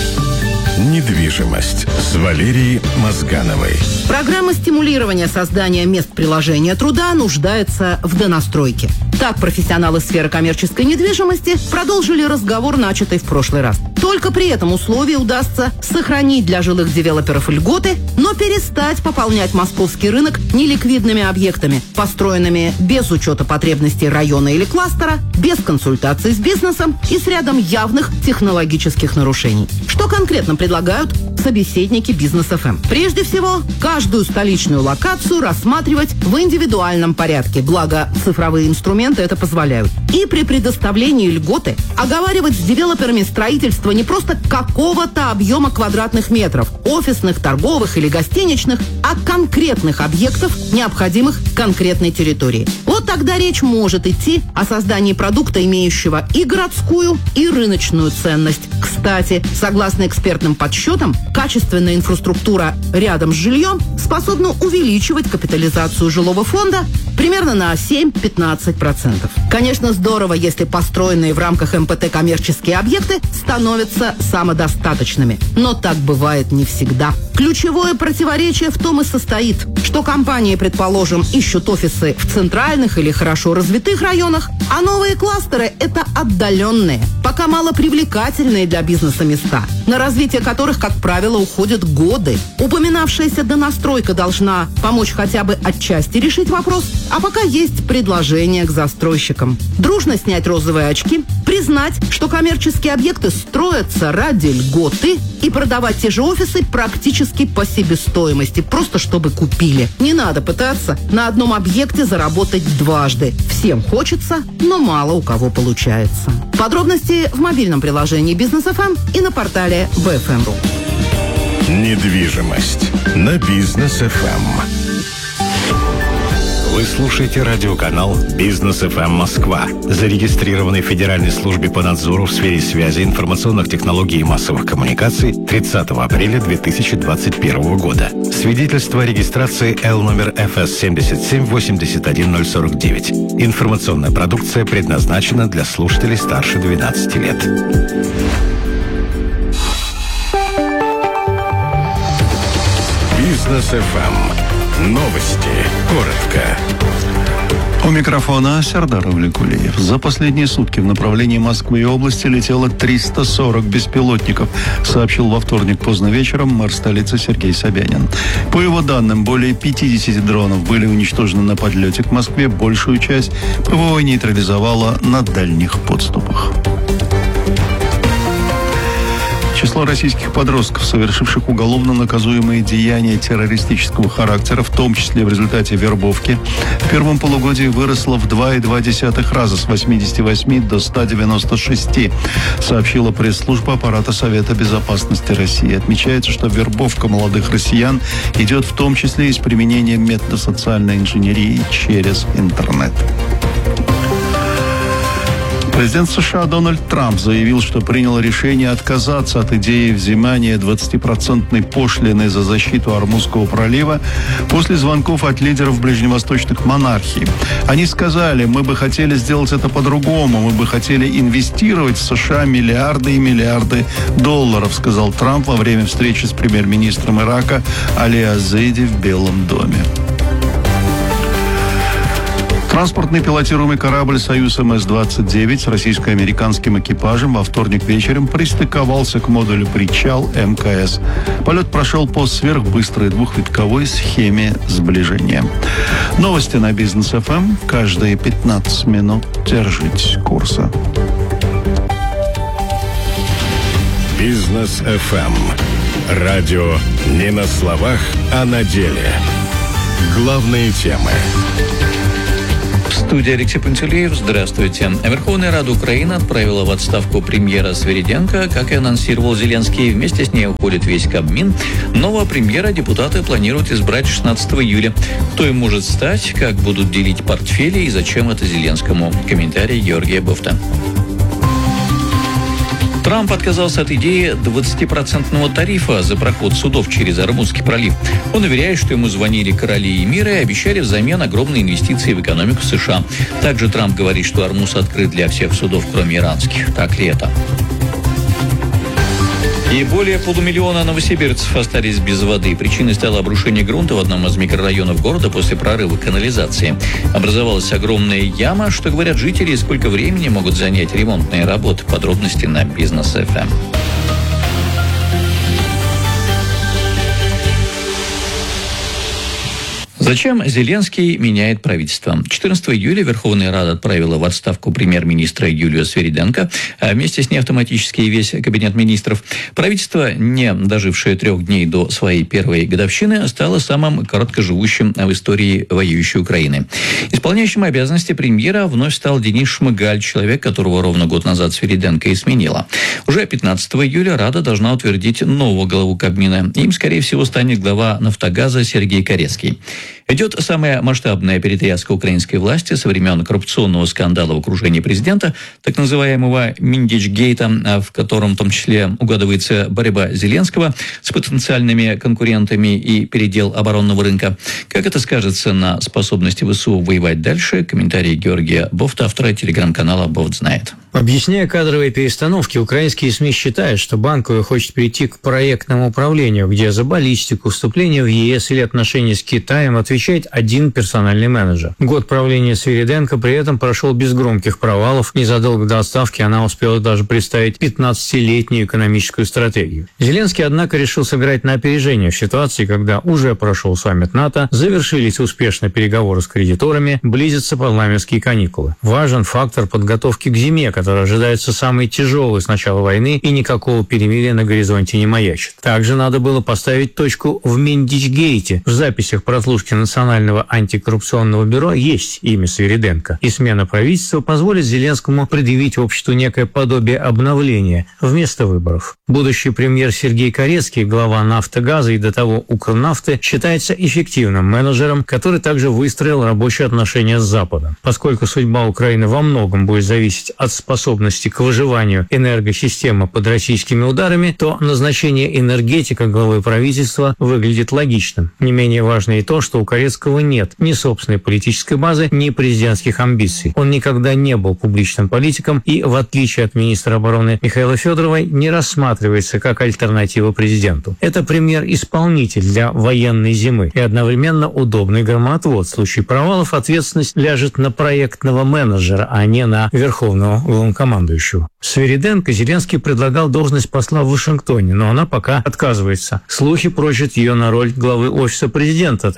Недвижимость с Валерией Мозгановой. Программа стимулирования создания мест приложения труда нуждается в донастройке. Так профессионалы сферы коммерческой недвижимости продолжили разговор, начатый в прошлый раз. Только при этом условии удастся сохранить для жилых девелоперов льготы, но перестать пополнять московский рынок неликвидными объектами, построенными без учета потребностей района или кластера, без консультаций с бизнесом и с рядом явных технологических нарушений. Что конкретно предлагают собеседники Бизнес эф эм? Прежде всего, каждую столичную локацию рассматривать в индивидуальном порядке, благо цифровые инструменты это позволяют. И при предоставлении льготы оговаривать с девелоперами строительство не просто какого-то объема квадратных метров, офисных, торговых или гостиничных, а конкретных объектов, необходимых конкретной территории. Вот тогда речь может идти о создании продукта, имеющего и городскую, и рыночную ценность. Кстати, согласно экспертным подсчетам, качественная инфраструктура рядом с жильем способна увеличивать капитализацию жилого фонда примерно на семь-пятнадцать процентов. Конечно, здорово, если построенные в рамках эм пэ тэ коммерческие объекты становятся самодостаточными. Но так бывает не всегда. Ключевое противоречие в том и состоит, что компании, предположим, ищут офисы в центральных или хорошо развитых районах, а новые кластеры – это отдаленные, пока малопривлекательные для бизнеса места, на развитие которых, как правило, уходят годы. Упоминавшаяся донастройка должна помочь хотя бы отчасти решить вопрос, а пока есть предложение к застройщикам. Дружно снять розовые очки, признать, что коммерческие объекты строятся ради льготы и продавать те же офисы практически по себестоимости, просто чтобы купили. Не надо пытаться на одном объекте заработать дважды. Всем хочется, но мало у кого получается. Подробности в мобильном приложении Бизнес эф эм и на портале би эф эм точка ру. Недвижимость на Бизнес эф эм. Вы слушаете радиоканал Бизнес эф эм Москва, зарегистрированный в Федеральной службе по надзору в сфере связи, информационных технологий и массовых коммуникаций тридцатого апреля две тысячи двадцать первого года. Свидетельство о регистрации Л номер эф эс семь семь восемь один ноль сорок девять. Информационная продукция предназначена для слушателей старше двенадцати лет. Бизнес эф эм. Новости. Коротко. У микрофона Сердар Авликулиев. За последние сутки в направлении Москвы и области летело триста сорок беспилотников, сообщил во вторник поздно вечером мэр столицы Сергей Собянин. По его данным, более пятьдесят дронов были уничтожены на подлете к Москве. Большую часть ПВО нейтрализовала на дальних подступах. Число российских подростков, совершивших уголовно наказуемые деяния террористического характера, в том числе в результате вербовки, в первом полугодии выросло в два и два десятых раза, с восьмидесяти восьми до ста девяноста шести, сообщила пресс-служба аппарата Совета Безопасности России. Отмечается, что вербовка молодых россиян идет в том числе и с применением методов социальной инженерии через интернет. Президент США Дональд Трамп заявил, что принял решение отказаться от идеи взимания двадцатипроцентной пошлины за защиту Ормузского пролива после звонков от лидеров ближневосточных монархий. Они сказали: мы бы хотели сделать это по-другому, мы бы хотели инвестировать в США миллиарды и миллиарды долларов, сказал Трамп во время встречи с премьер-министром Ирака Али Азейди в Белом доме. Транспортный пилотируемый корабль «Союз эм эс двадцать девять» с российско-американским экипажем во вторник вечером пристыковался к модулю «Причал» эм ка эс. Полет прошел по сверхбыстрой двухвитковой схеме сближения. Новости на Бизнес эф эм. Каждые пятнадцать минут держитесь курса. Бизнес эф эм. Радио не на словах, а на деле. Главные темы. В студии Алексей Пантелеев. Здравствуйте. Верховная Рада Украины отправила в отставку премьера Свириденко. Как и анонсировал Зеленский, вместе с ней уходит весь Кабмин. Нового премьера депутаты планируют избрать шестнадцатого июля. Кто им может стать, как будут делить портфели и зачем это Зеленскому? Комментарий Георгия Буфта. Трамп отказался от идеи двадцатипроцентного тарифа за проход судов через Ормузский пролив. Он уверяет, что ему звонили короли и мира и обещали взамен огромные инвестиции в экономику США. Также Трамп говорит, что Ормуз открыт для всех судов, кроме иранских. Так ли это? И более полумиллиона новосибирцев остались без воды. Причиной стало обрушение грунта в одном из микрорайонов города после прорыва канализации. Образовалась огромная яма. Что говорят жители, и сколько времени могут занять ремонтные работы? Подробности на Бизнес эф эм. Зачем Зеленский меняет правительство? четырнадцатого июля Верховная Рада отправила в отставку премьер-министра Юлию Свириденко, а вместе с ней автоматически и весь кабинет министров. Правительство, не дожившее трех дней до своей первой годовщины, стало самым короткоживущим в истории воюющей Украины. Исполняющим обязанности премьера вновь стал Денис Шмыгаль, человек, которого ровно год назад Свириденко и сменила. Уже пятнадцатого июля Рада должна утвердить нового главу Кабмина. Им, скорее всего, станет глава «Нафтогаза» Сергей Корецкий. Идет самая масштабная перетряска украинской власти со времен коррупционного скандала в окружении президента, так называемого Миндичгейта, в котором в том числе угадывается борьба Зеленского с потенциальными конкурентами и передел оборонного рынка. Как это скажется на способности ВСУ воевать дальше? Комментарий Георгия Бофта, автора телеграм-канала «Бофт знает». Объясняя кадровые перестановки, украинские СМИ считают, что Банковая хочет перейти к проектному управлению, где за баллистику, вступление в е эс или отношения с Китаем отвечает один персональный менеджер. Год правления Свириденко при этом прошел без громких провалов. Незадолго до отставки она успела даже представить пятнадцатилетнюю экономическую стратегию. Зеленский, однако, решил сыграть на опережение в ситуации, когда уже прошел саммит НАТО, завершились успешно переговоры с кредиторами, близятся парламентские каникулы. Важен фактор подготовки к зиме, который ожидается самый тяжелый с начала войны, и никакого перемирия на горизонте не маячит. Также надо было поставить точку в Миндичгейте. В записях прослушки Национального антикоррупционного бюро есть имя Свириденко, и смена правительства позволит Зеленскому предъявить обществу некое подобие обновления вместо выборов. Будущий премьер Сергей Корецкий, глава «Нафтогаза» и до того «Укрнафты», считается эффективным менеджером, который также выстроил рабочие отношения с Западом. Поскольку судьба Украины во многом будет зависеть от способности к выживанию энергосистемы под российскими ударами, то назначение энергетика главы правительства выглядит логичным. Не менее важно и то, что у Корецкого нет ни собственной политической базы, ни президентских амбиций. Он никогда не был публичным политиком и, в отличие от министра обороны Михаила Федорова, не рассматривается как альтернатива президенту. Это премьер-исполнитель для военной зимы и одновременно удобный громоотвод. В случае провалов ответственность ляжет на проектного менеджера, а не на верховного главнокомандующего. Свириденко Зеленский предлагал должность посла в Вашингтоне, но она пока отказывается. Слухи прочат ее на роль главы офиса президента, тогда как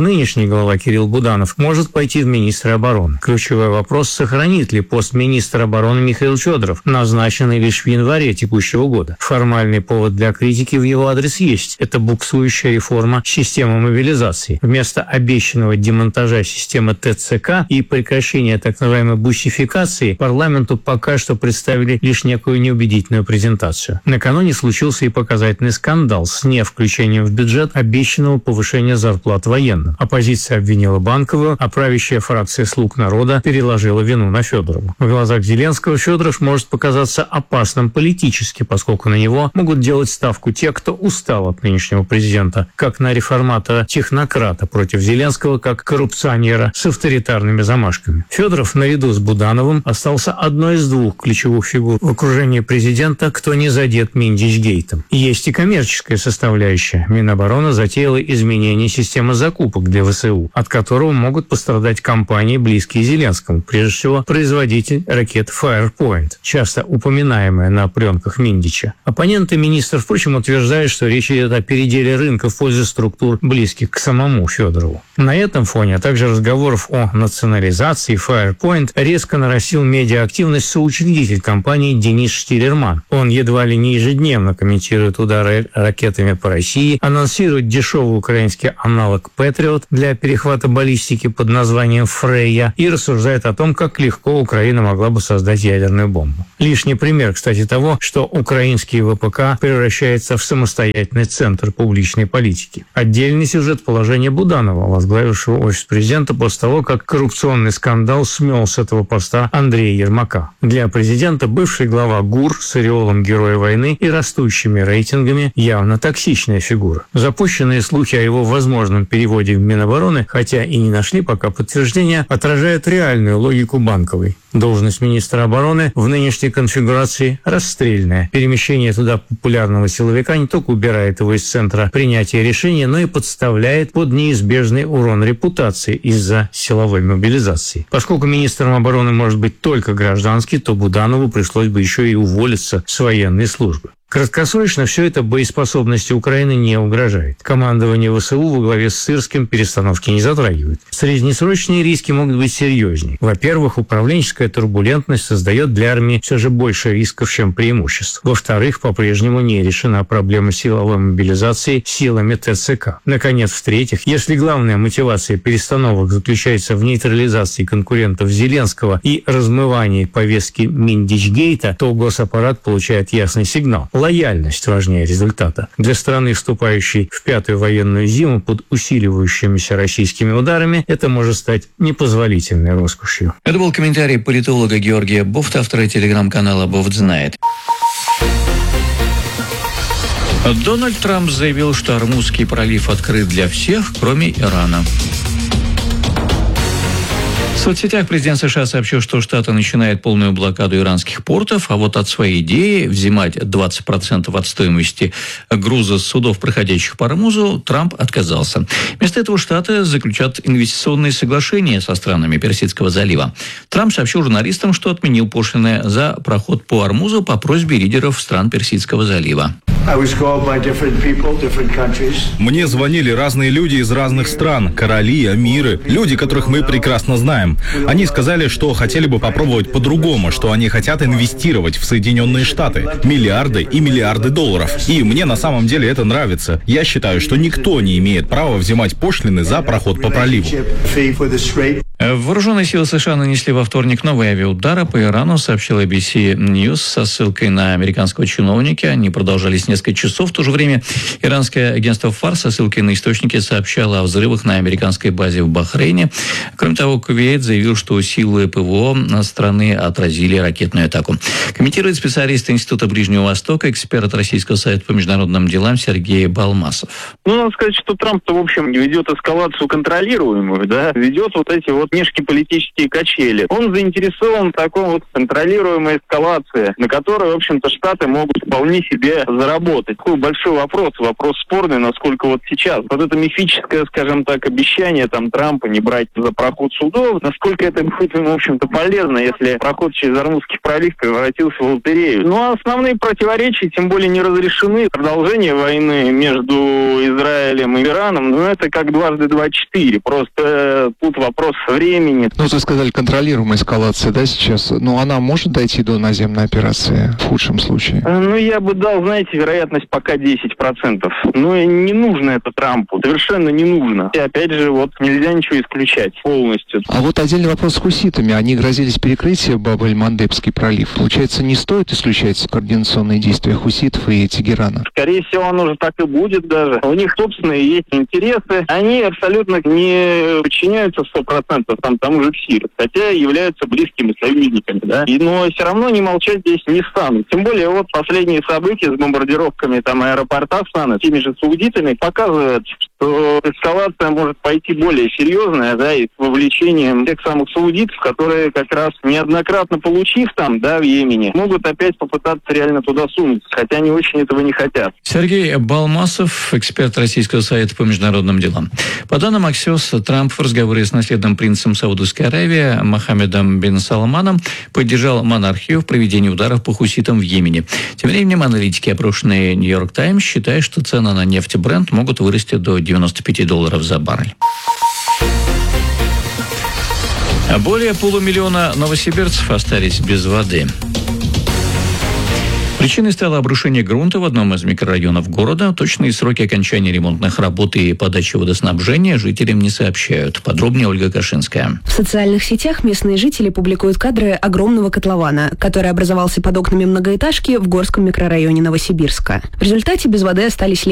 Нынешний глава Кирилл Буданов может пойти в министры обороны. Ключевой вопрос, сохранит ли пост министра обороны Михаил Федоров, назначенный лишь в январе текущего года. Формальный повод для критики в его адрес есть. Это буксующая реформа системы мобилизации. Вместо обещанного демонтажа системы ТЦК и прекращения так называемой бусификации парламенту пока что представили лишь некую неубедительную презентацию. Накануне случился и показательный скандал с невключением в бюджет обещанного повышения зарплат военным. Оппозиция обвинила Банковую, а правящая фракция «Слуг народа» переложила вину на Федорова. В глазах Зеленского Федоров может показаться опасным политически, поскольку на него могут делать ставку те, кто устал от нынешнего президента, как на реформатора-технократа против Зеленского, как коррупционера с авторитарными замашками. Федоров наряду с Будановым остался одной из двух ключевых фигур в окружении президента, кто не задет Миндичгейтом. Есть и коммерческая составляющая. Минобороны затеяла изменение системы закупок для ВСУ, от которого могут пострадать компании, близкие Зеленскому, прежде всего производитель ракет Firepoint, часто упоминаемая на пленках Миндича. Оппоненты министра, впрочем, утверждают, что речь идет о переделе рынка в пользу структур, близких к самому Федорову. На этом фоне, а также разговоров о национализации Firepoint, резко нарастил медиаактивность соучредитель компании Денис Штиллерман. Он едва ли не ежедневно комментирует удары ракетами по России, анонсирует дешевый украинский аналог Patriot для перехвата баллистики под названием Фрейя и рассуждает о том, как легко Украина могла бы создать ядерную бомбу. Лишний пример, кстати, того, что украинский ВПК превращается в самостоятельный центр публичной политики. Отдельный сюжет положения Буданова, возглавившего офис президента после того, как коррупционный скандал смел с этого поста Андрея Ермака. Для президента бывший глава ГУР с ореолом героя войны и растущими рейтингами явно токсичная фигура. Запущенные слухи о его возможном переводе в Минобороны, хотя и не нашли пока подтверждения, отражают реальную логику Банковой. Должность министра обороны в нынешней конфигурации расстрельная. Перемещение туда популярного силовика не только убирает его из центра принятия решения, но и подставляет под неизбежный урон репутации из-за силовой мобилизации. Поскольку министром обороны может быть только гражданский, то Буданову пришлось бы еще и уволиться с военной службы. Краткосрочно все это боеспособности Украины не угрожает. Командование ВСУ во главе с Сырским перестановки не затрагивает. Среднесрочные риски могут быть серьезнее. Во-первых, управленческая турбулентность создает для армии все же больше рисков, чем преимуществ. Во-вторых, по-прежнему не решена проблема силовой мобилизации силами ТЦК. Наконец, в-третьих, если главная мотивация перестановок заключается в нейтрализации конкурентов Зеленского и размывании повестки Миндичгейта, то госаппарат получает ясный сигнал. Лояльность важнее результата. Для страны, вступающей в пятую военную зиму под усиливающимися российскими ударами, это может стать непозволительной роскошью. Это был комментарий политолога Георгия Бофта, автора телеграм-канала «Бофт знает». Дональд Трамп заявил, что Ормузский пролив открыт для всех, кроме Ирана. В соцсетях президент США сообщил, что Штаты начинают полную блокаду иранских портов, а вот от своей идеи взимать двадцать процентов от стоимости груза с судов, проходящих по Ормузу, Трамп отказался. Вместо этого Штаты заключат инвестиционные соглашения со странами Персидского залива. Трамп сообщил журналистам, что отменил пошлины за проход по Ормузу по просьбе лидеров стран Персидского залива. Мне звонили разные люди из разных стран, короли, амиры, люди, которых мы прекрасно знаем. Они сказали, что хотели бы попробовать по-другому, что они хотят инвестировать в Соединенные Штаты. Миллиарды и миллиарды долларов. И мне на самом деле это нравится. Я считаю, что никто не имеет права взимать пошлины за проход по проливу. Вооруженные силы США нанесли во вторник новые авиаудары по Ирану, сообщил эй би си News со ссылкой на американского чиновника. Они продолжались несколько часов. В то же время иранское агентство ФАР со ссылкой на источники сообщало о взрывах на американской базе в Бахрейне. Кроме того, Кувейт заявил, что силы ПВО страны отразили ракетную атаку. Комментирует специалист Института Ближнего Востока, эксперт Российского совета по международным делам Сергей Балмасов. Ну, надо сказать, что Трамп-то, в общем, ведет эскалацию контролируемую, да, ведет вот эти вот внешнеполитические качели. Он заинтересован в таком вот контролируемой эскалации, на которой, в общем-то, Штаты могут вполне себе заработать. Такой большой вопрос, вопрос спорный, насколько вот сейчас. Вот это мифическое, скажем так, обещание там Трампа не брать за проход судов, насколько это будет, в общем-то, полезно, если проход через Ормузский пролив превратился в лотерею. Ну, а основные противоречия, тем более, не разрешены. Продолжение войны между Израилем и Ираном, ну, это как дважды два четыре. Просто э, тут вопрос времени. Ну, вы сказали, контролируемая эскалация, да, сейчас? Ну, она может дойти до наземной операции в худшем случае? Ну, я бы дал, знаете, вероятность пока десять процентов. Ну, и не нужно это Трампу. Совершенно не нужно. И опять же, вот, нельзя ничего исключать полностью. А вот отдельный вопрос с хуситами. Они грозились перекрытием Баб-эль-Мандебский пролив. Получается, не стоит исключать координационные действия хуситов и Тегерана? Скорее всего, оно же так и будет даже. У них собственные есть интересы. Они абсолютно не подчиняются сто процентов там, тому же КСИР, хотя являются близкими союзниками, да. И, но все равно не молчать здесь не станут. Тем более, вот последние события с бомбардировками там аэропорта страны, теми же саудитами, показывают, что эскалация может пойти более серьезная, да, и с вовлечением тех самых саудитов, которые как раз неоднократно получив там, да, в Йемене, могут опять попытаться реально туда сунуться, хотя они очень этого не хотят. Сергей Балмасов, эксперт Российского совета по международным делам. По данным Аксиос, Трамп в разговоре с наследным принцем Саудовской Аравии Мохаммедом бин Салманом поддержал монархию в проведении ударов по хуситам в Йемене. Тем временем аналитики, опрошенные Нью-Йорк Таймс, считают, что цены на нефть Брент могут вырасти до девяноста пяти долларов за баррель. Более полумиллиона новосибирцев остались без воды. Причиной стало обрушение грунта в одном из микрорайонов города. Точные сроки окончания ремонтных работ и подачи водоснабжения жителям не сообщают. Подробнее Ольга Кашинская. В социальных сетях местные жители публикуют кадры огромного котлована, который образовался под окнами многоэтажки в Горском микрорайоне Новосибирска. В результате без воды остались